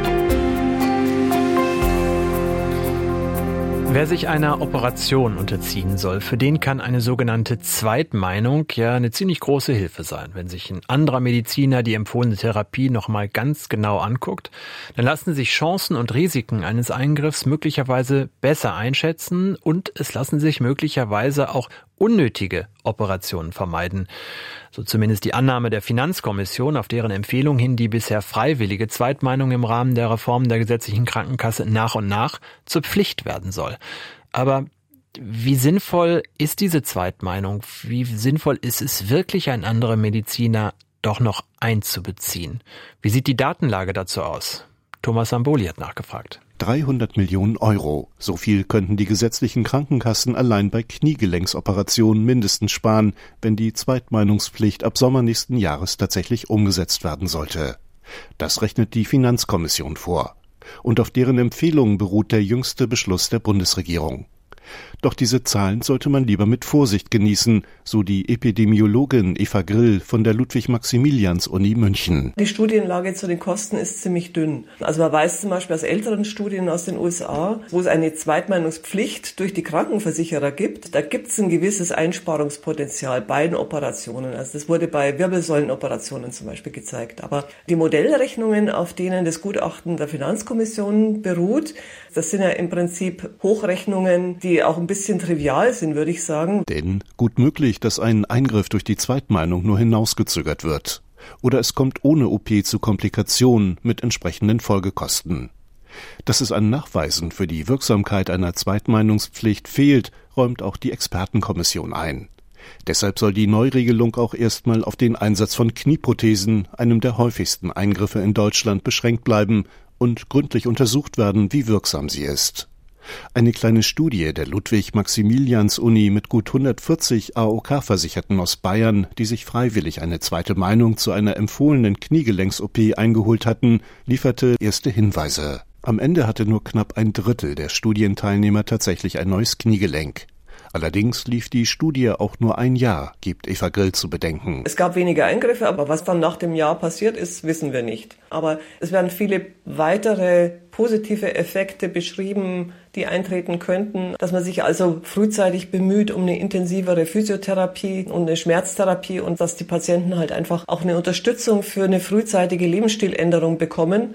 Speaker 1: Wer sich einer Operation unterziehen soll, für den kann eine sogenannte Zweitmeinung ja eine ziemlich große Hilfe sein. Wenn sich ein anderer Mediziner die empfohlene Therapie nochmal ganz genau anguckt, dann lassen sich Chancen und Risiken eines Eingriffs möglicherweise besser einschätzen und es lassen sich möglicherweise auch unnötige Operationen vermeiden. So zumindest die Annahme der Finanzkommission, auf deren Empfehlung hin die bisher freiwillige Zweitmeinung im Rahmen der Reform der gesetzlichen Krankenkasse nach und nach zur Pflicht werden soll. Aber wie sinnvoll ist diese Zweitmeinung? Wie sinnvoll ist es wirklich, einen anderen Mediziner doch noch einzubeziehen? Wie sieht die Datenlage dazu aus? Thomas Samboli hat nachgefragt.
Speaker 14: dreihundert Millionen Euro. So viel könnten die gesetzlichen Krankenkassen allein bei Kniegelenksoperationen mindestens sparen, wenn die Zweitmeinungspflicht ab Sommer nächsten Jahres tatsächlich umgesetzt werden sollte. Das rechnet die Finanzkommission vor. Und auf deren Empfehlungen beruht der jüngste Beschluss der Bundesregierung. Doch diese Zahlen sollte man lieber mit Vorsicht genießen, so die Epidemiologin Eva Grill von der Ludwig-Maximilians-Uni München.
Speaker 16: Die Studienlage zu den Kosten ist ziemlich dünn. Also man weiß zum Beispiel aus älteren Studien aus den U S A, wo es eine Zweitmeinungspflicht durch die Krankenversicherer gibt, da gibt es ein gewisses Einsparungspotenzial bei den Operationen. Also das wurde bei Wirbelsäulenoperationen zum Beispiel gezeigt. Aber die Modellrechnungen, auf denen das Gutachten der Finanzkommission beruht, das sind ja im Prinzip Hochrechnungen, die auch ein bisschen trivial sind, würde ich sagen.
Speaker 14: Denn gut möglich, dass ein Eingriff durch die Zweitmeinung nur hinausgezögert wird. Oder es kommt ohne O P zu Komplikationen mit entsprechenden Folgekosten. Dass es an Nachweisen für die Wirksamkeit einer Zweitmeinungspflicht fehlt, räumt auch die Expertenkommission ein. Deshalb soll die Neuregelung auch erstmal auf den Einsatz von Knieprothesen, einem der häufigsten Eingriffe in Deutschland, beschränkt bleiben und gründlich untersucht werden, wie wirksam sie ist. Eine kleine Studie der Ludwig-Maximilians-Uni mit gut hundertvierzig A O K-Versicherten aus Bayern, die sich freiwillig eine zweite Meinung zu einer empfohlenen Kniegelenks-O P eingeholt hatten, lieferte erste Hinweise. Am Ende hatte nur knapp ein Drittel der Studienteilnehmer tatsächlich ein neues Kniegelenk. Allerdings lief die Studie auch nur ein Jahr, gibt Eva Grill zu bedenken.
Speaker 16: Es gab weniger Eingriffe, aber was dann nach dem Jahr passiert ist, wissen wir nicht. Aber es werden viele weitere positive Effekte beschrieben, die eintreten könnten, dass man sich also frühzeitig bemüht um eine intensivere Physiotherapie und eine Schmerztherapie und dass die Patienten halt einfach auch eine Unterstützung für eine frühzeitige Lebensstiländerung bekommen.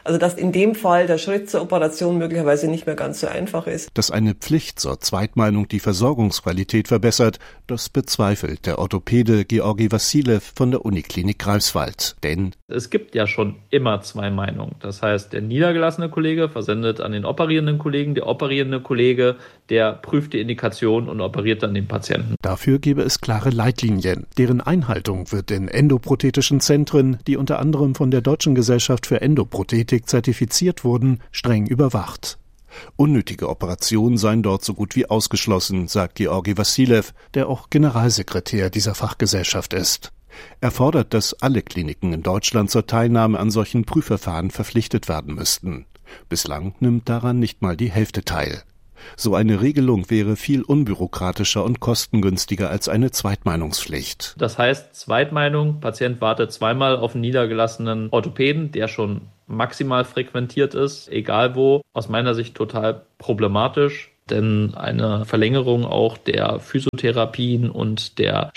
Speaker 16: Also dass in dem Fall der Schritt zur Operation möglicherweise nicht mehr ganz so einfach ist.
Speaker 14: Dass eine Pflicht zur Zweitmeinung die Versorgungsqualität verbessert, das bezweifelt der Orthopäde Georgi Wassilew von der Uniklinik Greifswald. Denn
Speaker 3: es gibt ja schon immer zwei Meinungen. Das heißt, der niedergelassene Kollege versendet an den operierenden Kollegen, der operierende Kollege, der prüft die Indikation und operiert dann den Patienten.
Speaker 14: Dafür gebe es klare Leitlinien. Deren Einhaltung wird in endoprodhetischen Zentren, die unter anderem von der Deutschen Gesellschaft für Endoprothetik zertifiziert wurden, streng überwacht. Unnötige Operationen seien dort so gut wie ausgeschlossen, sagt Georgi Wassilew, der auch Generalsekretär dieser Fachgesellschaft ist. Er fordert, dass alle Kliniken in Deutschland zur Teilnahme an solchen Prüfverfahren verpflichtet werden müssten. Bislang nimmt daran nicht mal die Hälfte teil. So eine Regelung wäre viel unbürokratischer und kostengünstiger als eine Zweitmeinungspflicht.
Speaker 3: Das heißt, Zweitmeinung, Patient wartet zweimal auf einen niedergelassenen Orthopäden, der schon maximal frequentiert ist, egal wo. Aus meiner Sicht total problematisch. Denn eine Verlängerung auch der Physiotherapien und der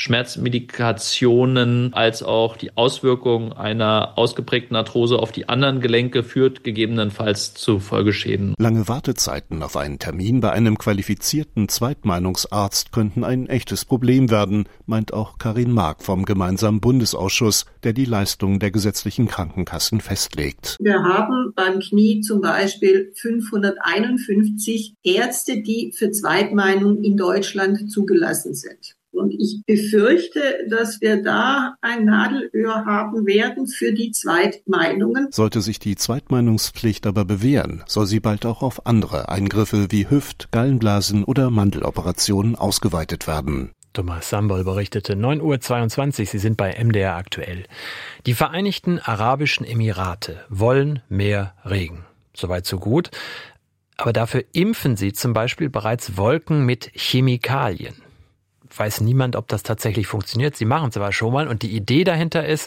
Speaker 3: Schmerzmedikationen als auch die Auswirkung einer ausgeprägten Arthrose auf die anderen Gelenke führt gegebenenfalls zu Folgeschäden.
Speaker 14: Lange Wartezeiten auf einen Termin bei einem qualifizierten Zweitmeinungsarzt könnten ein echtes Problem werden, meint auch Karin Mark vom gemeinsamen Bundesausschuss, der die Leistungen der gesetzlichen Krankenkassen festlegt.
Speaker 17: Wir haben beim Knie zum Beispiel fünfhunderteinundfünfzig Ärzte, die für Zweitmeinung in Deutschland zugelassen sind. Und ich befürchte, dass wir da ein Nadelöhr haben werden für die Zweitmeinungen.
Speaker 14: Sollte sich die Zweitmeinungspflicht aber bewähren, soll sie bald auch auf andere Eingriffe wie Hüft-, Gallenblasen- oder Mandeloperationen ausgeweitet werden.
Speaker 1: Thomas Sambol berichtete, neun Uhr zweiundzwanzig, Sie sind bei M D R aktuell. Die Vereinigten Arabischen Emirate wollen mehr Regen. Soweit so gut. Aber dafür impfen sie zum Beispiel bereits Wolken mit Chemikalien. Weiß niemand, ob das tatsächlich funktioniert. Sie machen es aber schon mal. Und die Idee dahinter ist,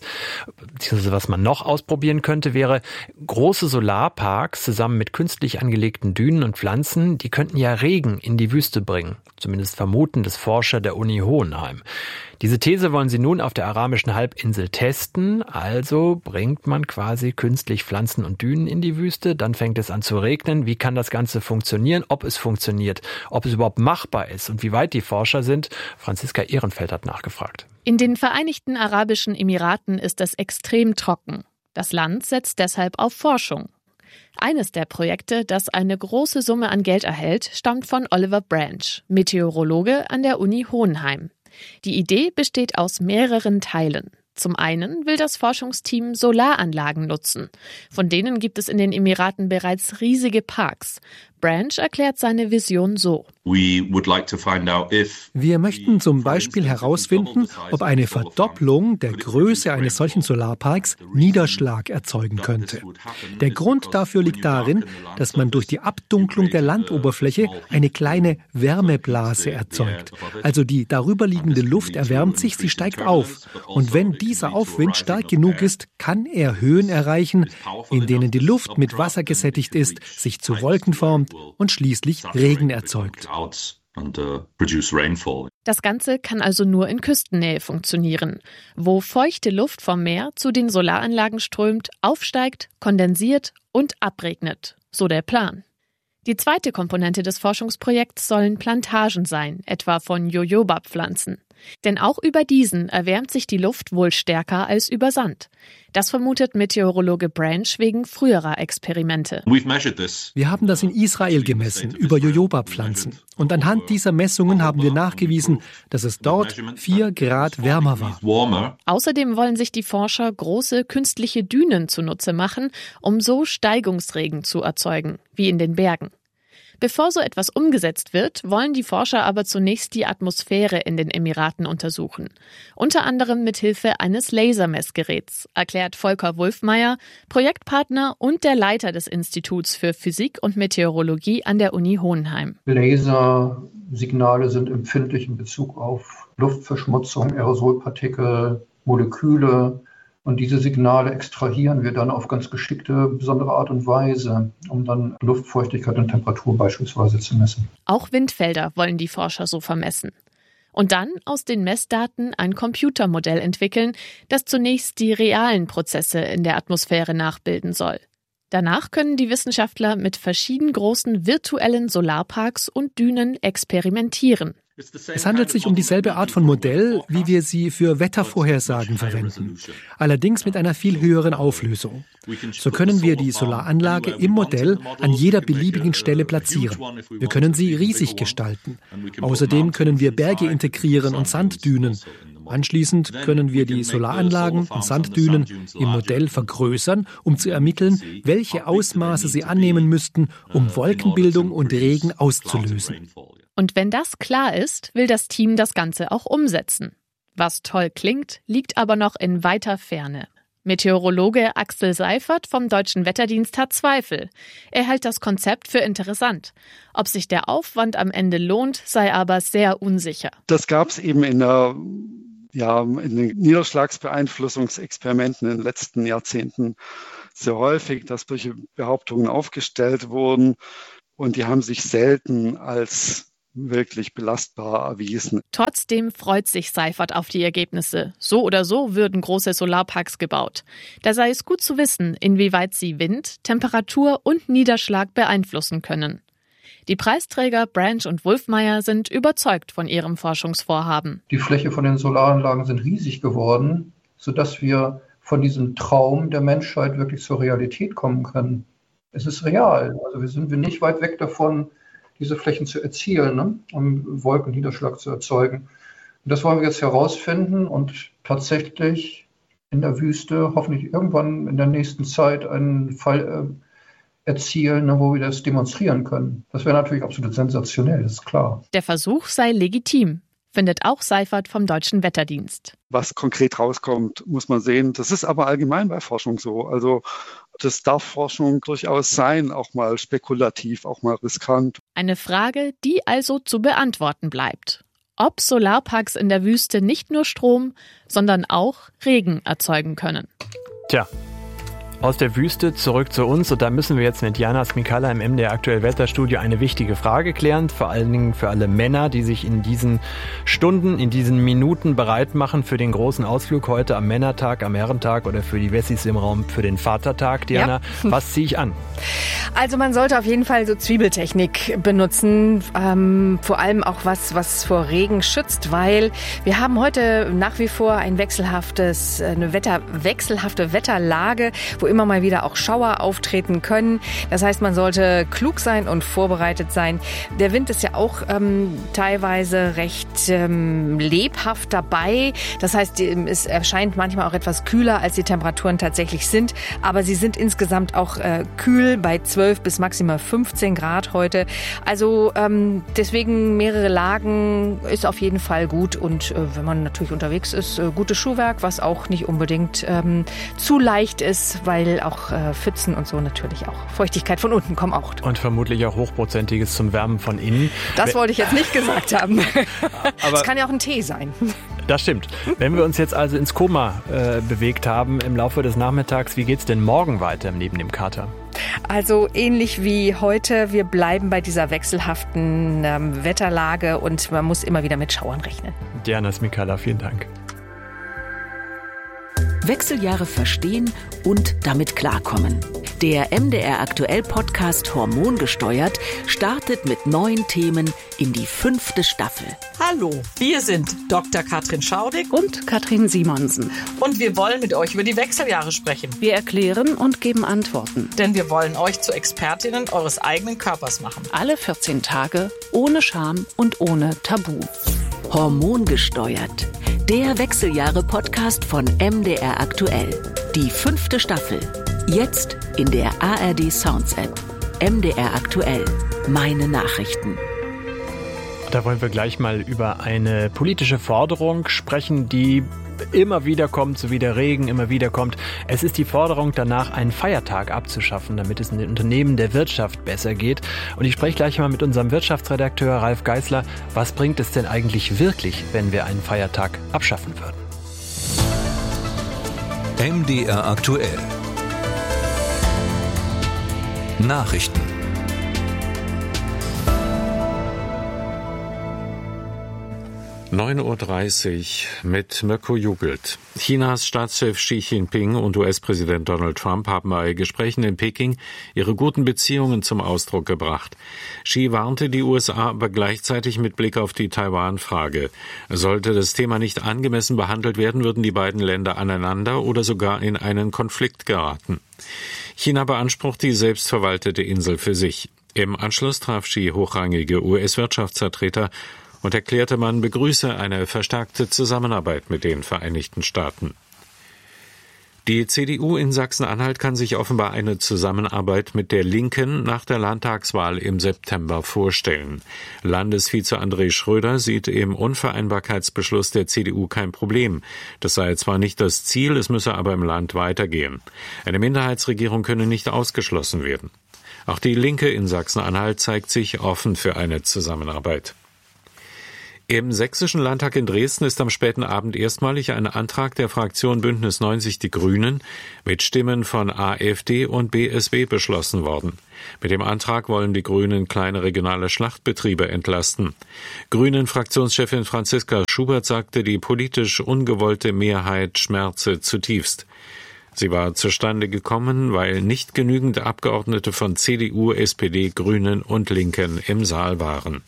Speaker 1: was man noch ausprobieren könnte, wäre große Solarparks zusammen mit künstlich angelegten Dünen und Pflanzen, die könnten ja Regen in die Wüste bringen. Zumindest vermuten das Forscher der Uni Hohenheim. Diese These wollen sie nun auf der arabischen Halbinsel testen. Also bringt man quasi künstlich Pflanzen und Dünen in die Wüste. Dann fängt es an zu regnen. Wie kann das Ganze funktionieren? Ob es funktioniert? Ob es überhaupt machbar ist? Und wie weit die Forscher sind? Franziska Ehrenfeld hat nachgefragt.
Speaker 18: In den Vereinigten Arabischen Emiraten ist es extrem trocken. Das Land setzt deshalb auf Forschung. Eines der Projekte, das eine große Summe an Geld erhält, stammt von Oliver Branch, Meteorologe an der Uni Hohenheim. Die Idee besteht aus mehreren Teilen. Zum einen will das Forschungsteam Solaranlagen nutzen. Von denen gibt es in den Emiraten bereits riesige Parks. Branch erklärt seine Vision so.
Speaker 19: Wir möchten zum Beispiel herausfinden, ob eine Verdopplung der Größe eines solchen Solarparks Niederschlag erzeugen könnte. Der Grund dafür liegt darin, dass man durch die Abdunklung der Landoberfläche eine kleine Wärmeblase erzeugt. Also die darüberliegende Luft erwärmt sich, sie steigt auf. Und wenn dieser Aufwind stark genug ist, kann er Höhen erreichen, in denen die Luft mit Wasser gesättigt ist, sich zu Wolken formt und schließlich Regen erzeugt.
Speaker 18: Das Ganze kann also nur in Küstennähe funktionieren, wo feuchte Luft vom Meer zu den Solaranlagen strömt, aufsteigt, kondensiert und abregnet. So der Plan. Die zweite Komponente des Forschungsprojekts sollen Plantagen sein, etwa von Jojoba-Pflanzen. Denn auch über diesen erwärmt sich die Luft wohl stärker als über Sand. Das vermutet Meteorologe Branch wegen früherer Experimente.
Speaker 19: Wir haben das in Israel gemessen, über Jojoba-Pflanzen. Und anhand dieser Messungen haben wir nachgewiesen, dass es dort vier Grad wärmer war.
Speaker 18: Außerdem wollen sich die Forscher große künstliche Dünen zunutze machen, um so Steigungsregen zu erzeugen, wie in den Bergen. Bevor so etwas umgesetzt wird, wollen die Forscher aber zunächst die Atmosphäre in den Emiraten untersuchen. Unter anderem mit Hilfe eines Lasermessgeräts, erklärt Volker Wulfmeier, Projektpartner und der Leiter des Instituts für Physik und Meteorologie an der Uni Hohenheim.
Speaker 20: Lasersignale sind empfindlich in Bezug auf Luftverschmutzung, Aerosolpartikel, Moleküle. Und diese Signale extrahieren wir dann auf ganz geschickte, besondere Art und Weise, um dann Luftfeuchtigkeit und Temperatur beispielsweise zu messen.
Speaker 18: Auch Windfelder wollen die Forscher so vermessen. Und dann aus den Messdaten ein Computermodell entwickeln, das zunächst die realen Prozesse in der Atmosphäre nachbilden soll. Danach können die Wissenschaftler mit verschieden großen virtuellen Solarparks und Dünen experimentieren.
Speaker 19: Es handelt sich um dieselbe Art von Modell, wie wir sie für Wettervorhersagen verwenden, allerdings mit einer viel höheren Auflösung. So können wir die Solaranlage im Modell an jeder beliebigen Stelle platzieren. Wir können sie riesig gestalten. Außerdem können wir Berge integrieren und Sanddünen. Anschließend können wir die Solaranlagen und Sanddünen im Modell vergrößern, um zu ermitteln, welche Ausmaße sie annehmen müssten, um Wolkenbildung und Regen auszulösen.
Speaker 18: Und wenn das klar ist, will das Team das Ganze auch umsetzen. Was toll klingt, liegt aber noch in weiter Ferne. Meteorologe Axel Seifert vom Deutschen Wetterdienst hat Zweifel. Er hält das Konzept für interessant. Ob sich der Aufwand am Ende lohnt, sei aber sehr unsicher.
Speaker 2: Das gab es eben in der Ja, in den Niederschlagsbeeinflussungsexperimenten in den letzten Jahrzehnten sehr häufig, dass solche Behauptungen aufgestellt wurden und die haben sich selten als wirklich belastbar erwiesen.
Speaker 18: Trotzdem freut sich Seifert auf die Ergebnisse. So oder so würden große Solarparks gebaut. Da sei es gut zu wissen, inwieweit sie Wind, Temperatur und Niederschlag beeinflussen können. Die Preisträger Branch und Wolfmeier sind überzeugt von ihrem Forschungsvorhaben.
Speaker 20: Die Fläche von den Solaranlagen sind riesig geworden, sodass wir von diesem Traum der Menschheit wirklich zur Realität kommen können. Es ist real. Also wir sind wir nicht weit weg davon, diese Flächen zu erzielen, ne? Um Wolkenniederschlag zu erzeugen. Und das wollen wir jetzt herausfinden und tatsächlich in der Wüste hoffentlich irgendwann in der nächsten Zeit einen Fall äh, erzielen, wo wir das demonstrieren können. Das wäre natürlich absolut sensationell, das ist klar.
Speaker 18: Der Versuch sei legitim, findet auch Seifert vom Deutschen Wetterdienst.
Speaker 2: Was konkret rauskommt, muss man sehen. Das ist aber allgemein bei Forschung so. Also das darf Forschung durchaus sein, auch mal spekulativ, auch mal riskant.
Speaker 18: Eine Frage, die also zu beantworten bleibt. Ob Solarparks in der Wüste nicht nur Strom, sondern auch Regen erzeugen können.
Speaker 1: Tja. Aus der Wüste zurück zu uns und da müssen wir jetzt mit Jana Smikala im M D R Aktuell Wetterstudio eine wichtige Frage klären, vor allen Dingen für alle Männer, die sich in diesen Stunden, in diesen Minuten bereit machen für den großen Ausflug heute am Männertag, am Herrentag oder für die Wessis im Raum für den Vatertag. Diana, ja. Was ziehe ich an?
Speaker 4: Also man sollte auf jeden Fall so Zwiebeltechnik benutzen, ähm, vor allem auch was, was vor Regen schützt, weil wir haben heute nach wie vor ein wechselhaftes, eine Wetter, wechselhafte Wetterlage, wo immer mal wieder auch Schauer auftreten können. Das heißt, man sollte klug sein und vorbereitet sein. Der Wind ist ja auch ähm, teilweise recht ähm, lebhaft dabei. Das heißt, es erscheint manchmal auch etwas kühler, als die Temperaturen tatsächlich sind. Aber sie sind insgesamt auch äh, kühl bei zwölf bis maximal fünfzehn Grad heute. Also ähm, deswegen mehrere Lagen ist auf jeden Fall gut. Und äh, wenn man natürlich unterwegs ist, äh, gutes Schuhwerk, was auch nicht unbedingt ähm, zu leicht ist, weil auch äh, Pfützen und so natürlich auch. Feuchtigkeit von unten kommt auch.
Speaker 1: Und vermutlich auch Hochprozentiges zum Wärmen von innen.
Speaker 4: Das wollte ich jetzt nicht gesagt haben. Das kann ja auch ein Tee sein.
Speaker 1: Das stimmt. Wenn wir uns jetzt also ins Koma äh, bewegt haben im Laufe des Nachmittags, wie geht's denn morgen weiter neben dem Kater?
Speaker 4: Also ähnlich wie heute, wir bleiben bei dieser wechselhaften ähm, Wetterlage und man muss immer wieder mit Schauern rechnen.
Speaker 1: Diana Smikala, vielen Dank.
Speaker 5: Wechseljahre verstehen und damit klarkommen. Der M D R Aktuell Podcast Hormongesteuert startet mit neuen Themen in die fünfte Staffel.
Speaker 21: Hallo, wir sind Doktor Katrin Schaudig
Speaker 22: und Katrin Simonsen.
Speaker 21: Und wir wollen mit euch über die Wechseljahre sprechen.
Speaker 22: Wir erklären und geben Antworten.
Speaker 21: Denn wir wollen euch zu Expertinnen eures eigenen Körpers machen.
Speaker 22: Alle vierzehn Tage, ohne Scham und ohne Tabu.
Speaker 5: Hormongesteuert. Der Wechseljahre-Podcast von M D R Aktuell. Die fünfte Staffel. Jetzt in der A R D Sounds App. M D R Aktuell. Meine Nachrichten.
Speaker 1: Da wollen wir gleich mal über eine politische Forderung sprechen, die immer wieder kommt, so wie der Regen immer wieder kommt. Es ist die Forderung danach, einen Feiertag abzuschaffen, damit es in den Unternehmen der Wirtschaft besser geht. Und ich spreche gleich mal mit unserem Wirtschaftsredakteur Ralf Geißler. Was bringt es denn eigentlich wirklich, wenn wir einen Feiertag abschaffen würden?
Speaker 12: M D R Aktuell. Nachrichten.
Speaker 11: neun Uhr dreißig mit Mirko Jugelt. Chinas Staatschef Xi Jinping und U S-Präsident Donald Trump haben bei Gesprächen in Peking ihre guten Beziehungen zum Ausdruck gebracht. Xi warnte die U S A aber gleichzeitig mit Blick auf die Taiwan-Frage. Sollte das Thema nicht angemessen behandelt werden, würden die beiden Länder aneinander oder sogar in einen Konflikt geraten. China beansprucht die selbstverwaltete Insel für sich. Im Anschluss traf Xi hochrangige U S-Wirtschaftsvertreter und erklärte, man begrüße eine verstärkte Zusammenarbeit mit den Vereinigten Staaten. Die C D U in Sachsen-Anhalt kann sich offenbar eine Zusammenarbeit mit der Linken nach der Landtagswahl im September vorstellen. Landesvize André Schröder sieht im Unvereinbarkeitsbeschluss der C D U kein Problem. Das sei zwar nicht das Ziel, es müsse aber im Land weitergehen. Eine Minderheitsregierung könne nicht ausgeschlossen werden. Auch die Linke in Sachsen-Anhalt zeigt sich offen für eine Zusammenarbeit. Im Sächsischen Landtag in Dresden ist am späten Abend erstmalig ein Antrag der Fraktion Bündnis neunzig Die Grünen mit Stimmen von AfD und B S W beschlossen worden. Mit dem Antrag wollen die Grünen kleine regionale Schlachtbetriebe entlasten. Grünen-Fraktionschefin Franziska Schubert sagte, die politisch ungewollte Mehrheit schmerze zutiefst. Sie war zustande gekommen, weil nicht genügend Abgeordnete von C D U, S P D, Grünen und Linken im Saal waren.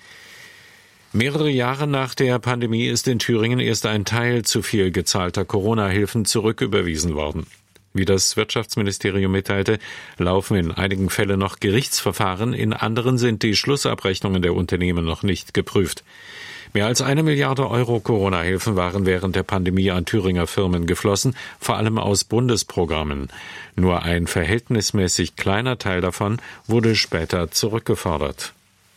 Speaker 11: Mehrere Jahre nach der Pandemie ist in Thüringen erst ein Teil zu viel gezahlter Corona-Hilfen zurücküberwiesen worden. Wie das Wirtschaftsministerium mitteilte, laufen in einigen Fällen noch Gerichtsverfahren, in anderen sind die Schlussabrechnungen der Unternehmen noch nicht geprüft. Mehr als eine Milliarde Euro Corona-Hilfen waren während der Pandemie an Thüringer Firmen geflossen, vor allem aus Bundesprogrammen. Nur ein verhältnismäßig kleiner Teil davon wurde später zurückgefordert.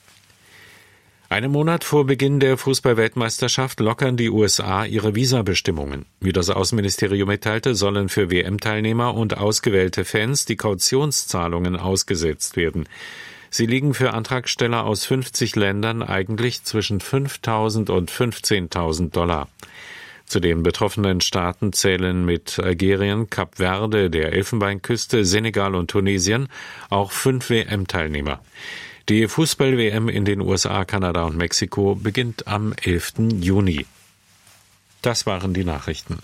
Speaker 11: Einen Monat vor Beginn der Fußball-Weltmeisterschaft lockern die U S A ihre Visabestimmungen. Wie das Außenministerium mitteilte, sollen für W M-Teilnehmer und ausgewählte Fans die Kautionszahlungen ausgesetzt werden. Sie liegen für Antragsteller aus fünfzig Ländern eigentlich zwischen fünftausend und fünfzehntausend Dollar. Zu den betroffenen Staaten zählen mit Algerien, Kap Verde, der Elfenbeinküste, Senegal und Tunesien auch fünf W M-Teilnehmer. Die Fußball-W M in den U S A, Kanada und Mexiko beginnt am elften Juni. Das waren die Nachrichten.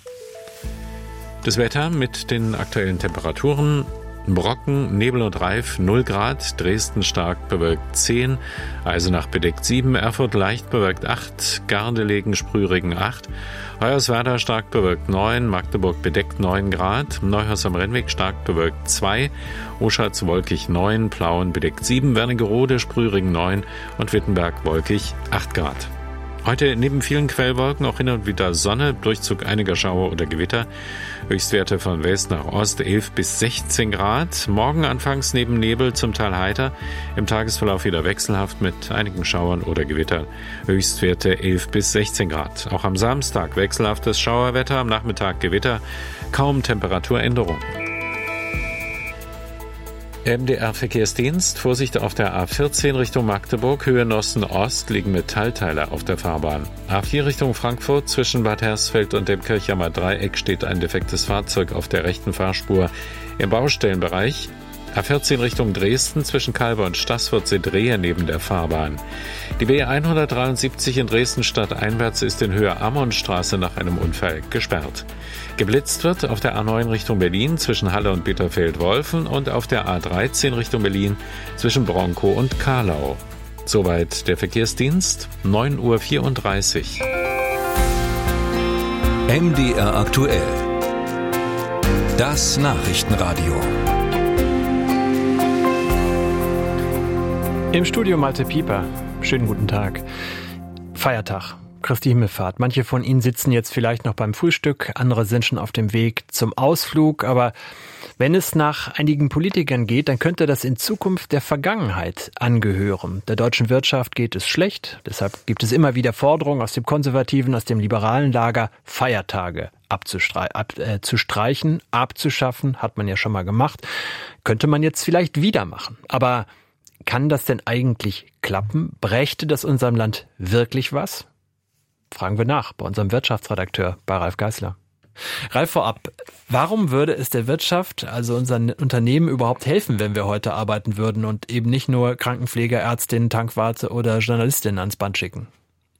Speaker 11: Das Wetter mit den aktuellen Temperaturen: Brocken, Nebel und Reif null Grad, Dresden stark bewölkt zehn, Eisenach bedeckt sieben, Erfurt leicht bewölkt acht, Gardelegen Sprühregen acht, Hoyerswerda stark bewölkt neun, Magdeburg bedeckt neun Grad, Neuhaus am Rennweg stark bewölkt zwei, Oschatz wolkig neun, Plauen bedeckt sieben, Wernigerode Sprühregen neun und Wittenberg wolkig acht Grad. Heute neben vielen Quellwolken auch hin und wieder Sonne, Durchzug einiger Schauer oder Gewitter. Höchstwerte von West nach Ost elf bis sechzehn Grad. Morgen anfangs neben Nebel zum Teil heiter. Im Tagesverlauf wieder wechselhaft mit einigen Schauern oder Gewittern. Höchstwerte elf bis sechzehn Grad. Auch am Samstag wechselhaftes Schauerwetter, am Nachmittag Gewitter. Kaum Temperaturänderung. M D R-Verkehrsdienst, Vorsicht auf der A vierzehn Richtung Magdeburg, Höhe Osten-Ost liegen Metallteile auf der Fahrbahn. A vier Richtung Frankfurt, zwischen Bad Hersfeld und dem Kirchheimer Dreieck steht ein defektes Fahrzeug auf der rechten Fahrspur im Baustellenbereich. A vierzehn Richtung Dresden, zwischen Calbe und Stassfurt sind Rehe neben der Fahrbahn. Die B hundertdreiundsiebzig in Dresden stadteinwärts ist in Höhe Ammonstraße nach einem Unfall gesperrt. Geblitzt wird auf der A neun Richtung Berlin zwischen Halle und Bitterfeld-Wolfen und auf der A dreizehn Richtung Berlin zwischen Bronkow und Kahlau. Soweit der Verkehrsdienst, neun Uhr vierunddreißig.
Speaker 12: M D R aktuell. Das Nachrichtenradio.
Speaker 1: Im Studio Malte Pieper. Schönen guten Tag. Feiertag, Christi Himmelfahrt. Manche von Ihnen sitzen jetzt vielleicht noch beim Frühstück, andere sind schon auf dem Weg zum Ausflug. Aber wenn es nach einigen Politikern geht, dann könnte das in Zukunft der Vergangenheit angehören. Der deutschen Wirtschaft geht es schlecht. Deshalb gibt es immer wieder Forderungen aus dem konservativen, aus dem liberalen Lager, Feiertage abzustre- ab, äh, zu streichen, abzuschaffen. Hat man ja schon mal gemacht. Könnte man jetzt vielleicht wieder machen. Aber kann das denn eigentlich klappen? Brächte das unserem Land wirklich was? Fragen wir nach bei unserem Wirtschaftsredakteur, bei Ralf Geißler. Ralf, vorab, warum würde es der Wirtschaft, also unseren Unternehmen, überhaupt helfen, wenn wir heute arbeiten würden und eben nicht nur Krankenpfleger, Ärztinnen, Tankwarte oder Journalistinnen ans Band schicken?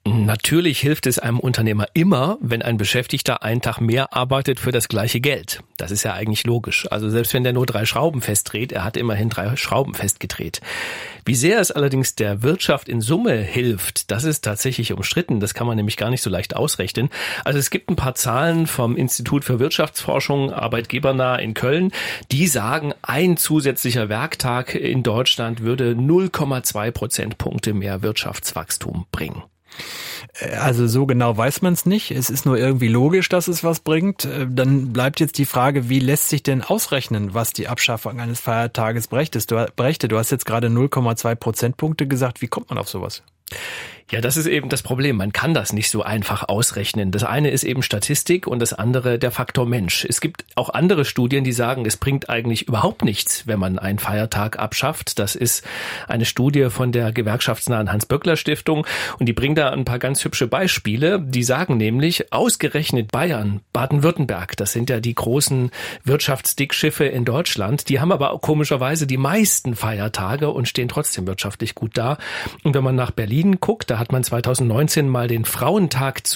Speaker 6: Natürlich hilft es einem Unternehmer immer, wenn ein Beschäftigter einen Tag mehr arbeitet für das gleiche Geld. Das ist ja eigentlich logisch. Also selbst wenn der nur drei Schrauben festdreht, er hat immerhin drei Schrauben festgedreht. Wie sehr es allerdings der Wirtschaft in Summe hilft, das ist tatsächlich umstritten. Das kann man nämlich gar nicht so leicht ausrechnen. Also es gibt ein paar Zahlen vom Institut für Wirtschaftsforschung, arbeitgebernah in Köln, die sagen, ein zusätzlicher Werktag in Deutschland würde null Komma zwei Prozentpunkte mehr Wirtschaftswachstum bringen.
Speaker 1: Also so genau weiß man es nicht. Es ist nur irgendwie logisch, dass es was bringt. Dann bleibt jetzt die Frage, wie lässt sich denn ausrechnen, was die Abschaffung eines Feiertages brächte? Du hast jetzt gerade null Komma zwei Prozentpunkte gesagt. Wie kommt man auf sowas?
Speaker 6: Ja, das ist eben das Problem. Man kann das nicht so einfach ausrechnen. Das eine ist eben Statistik und das andere der Faktor Mensch. Es gibt auch andere Studien, die sagen, es bringt eigentlich überhaupt nichts, wenn man einen Feiertag abschafft. Das ist eine Studie von der gewerkschaftsnahen Hans-Böckler-Stiftung und die bringt da ein paar ganz hübsche Beispiele. Die sagen nämlich, ausgerechnet Bayern, Baden-Württemberg, das sind ja die großen Wirtschaftsdickschiffe in Deutschland, die haben aber komischerweise die meisten Feiertage und stehen trotzdem wirtschaftlich gut da. Und wenn man nach Berlin guckt, da hat man zwanzig neunzehn mal den Frauentag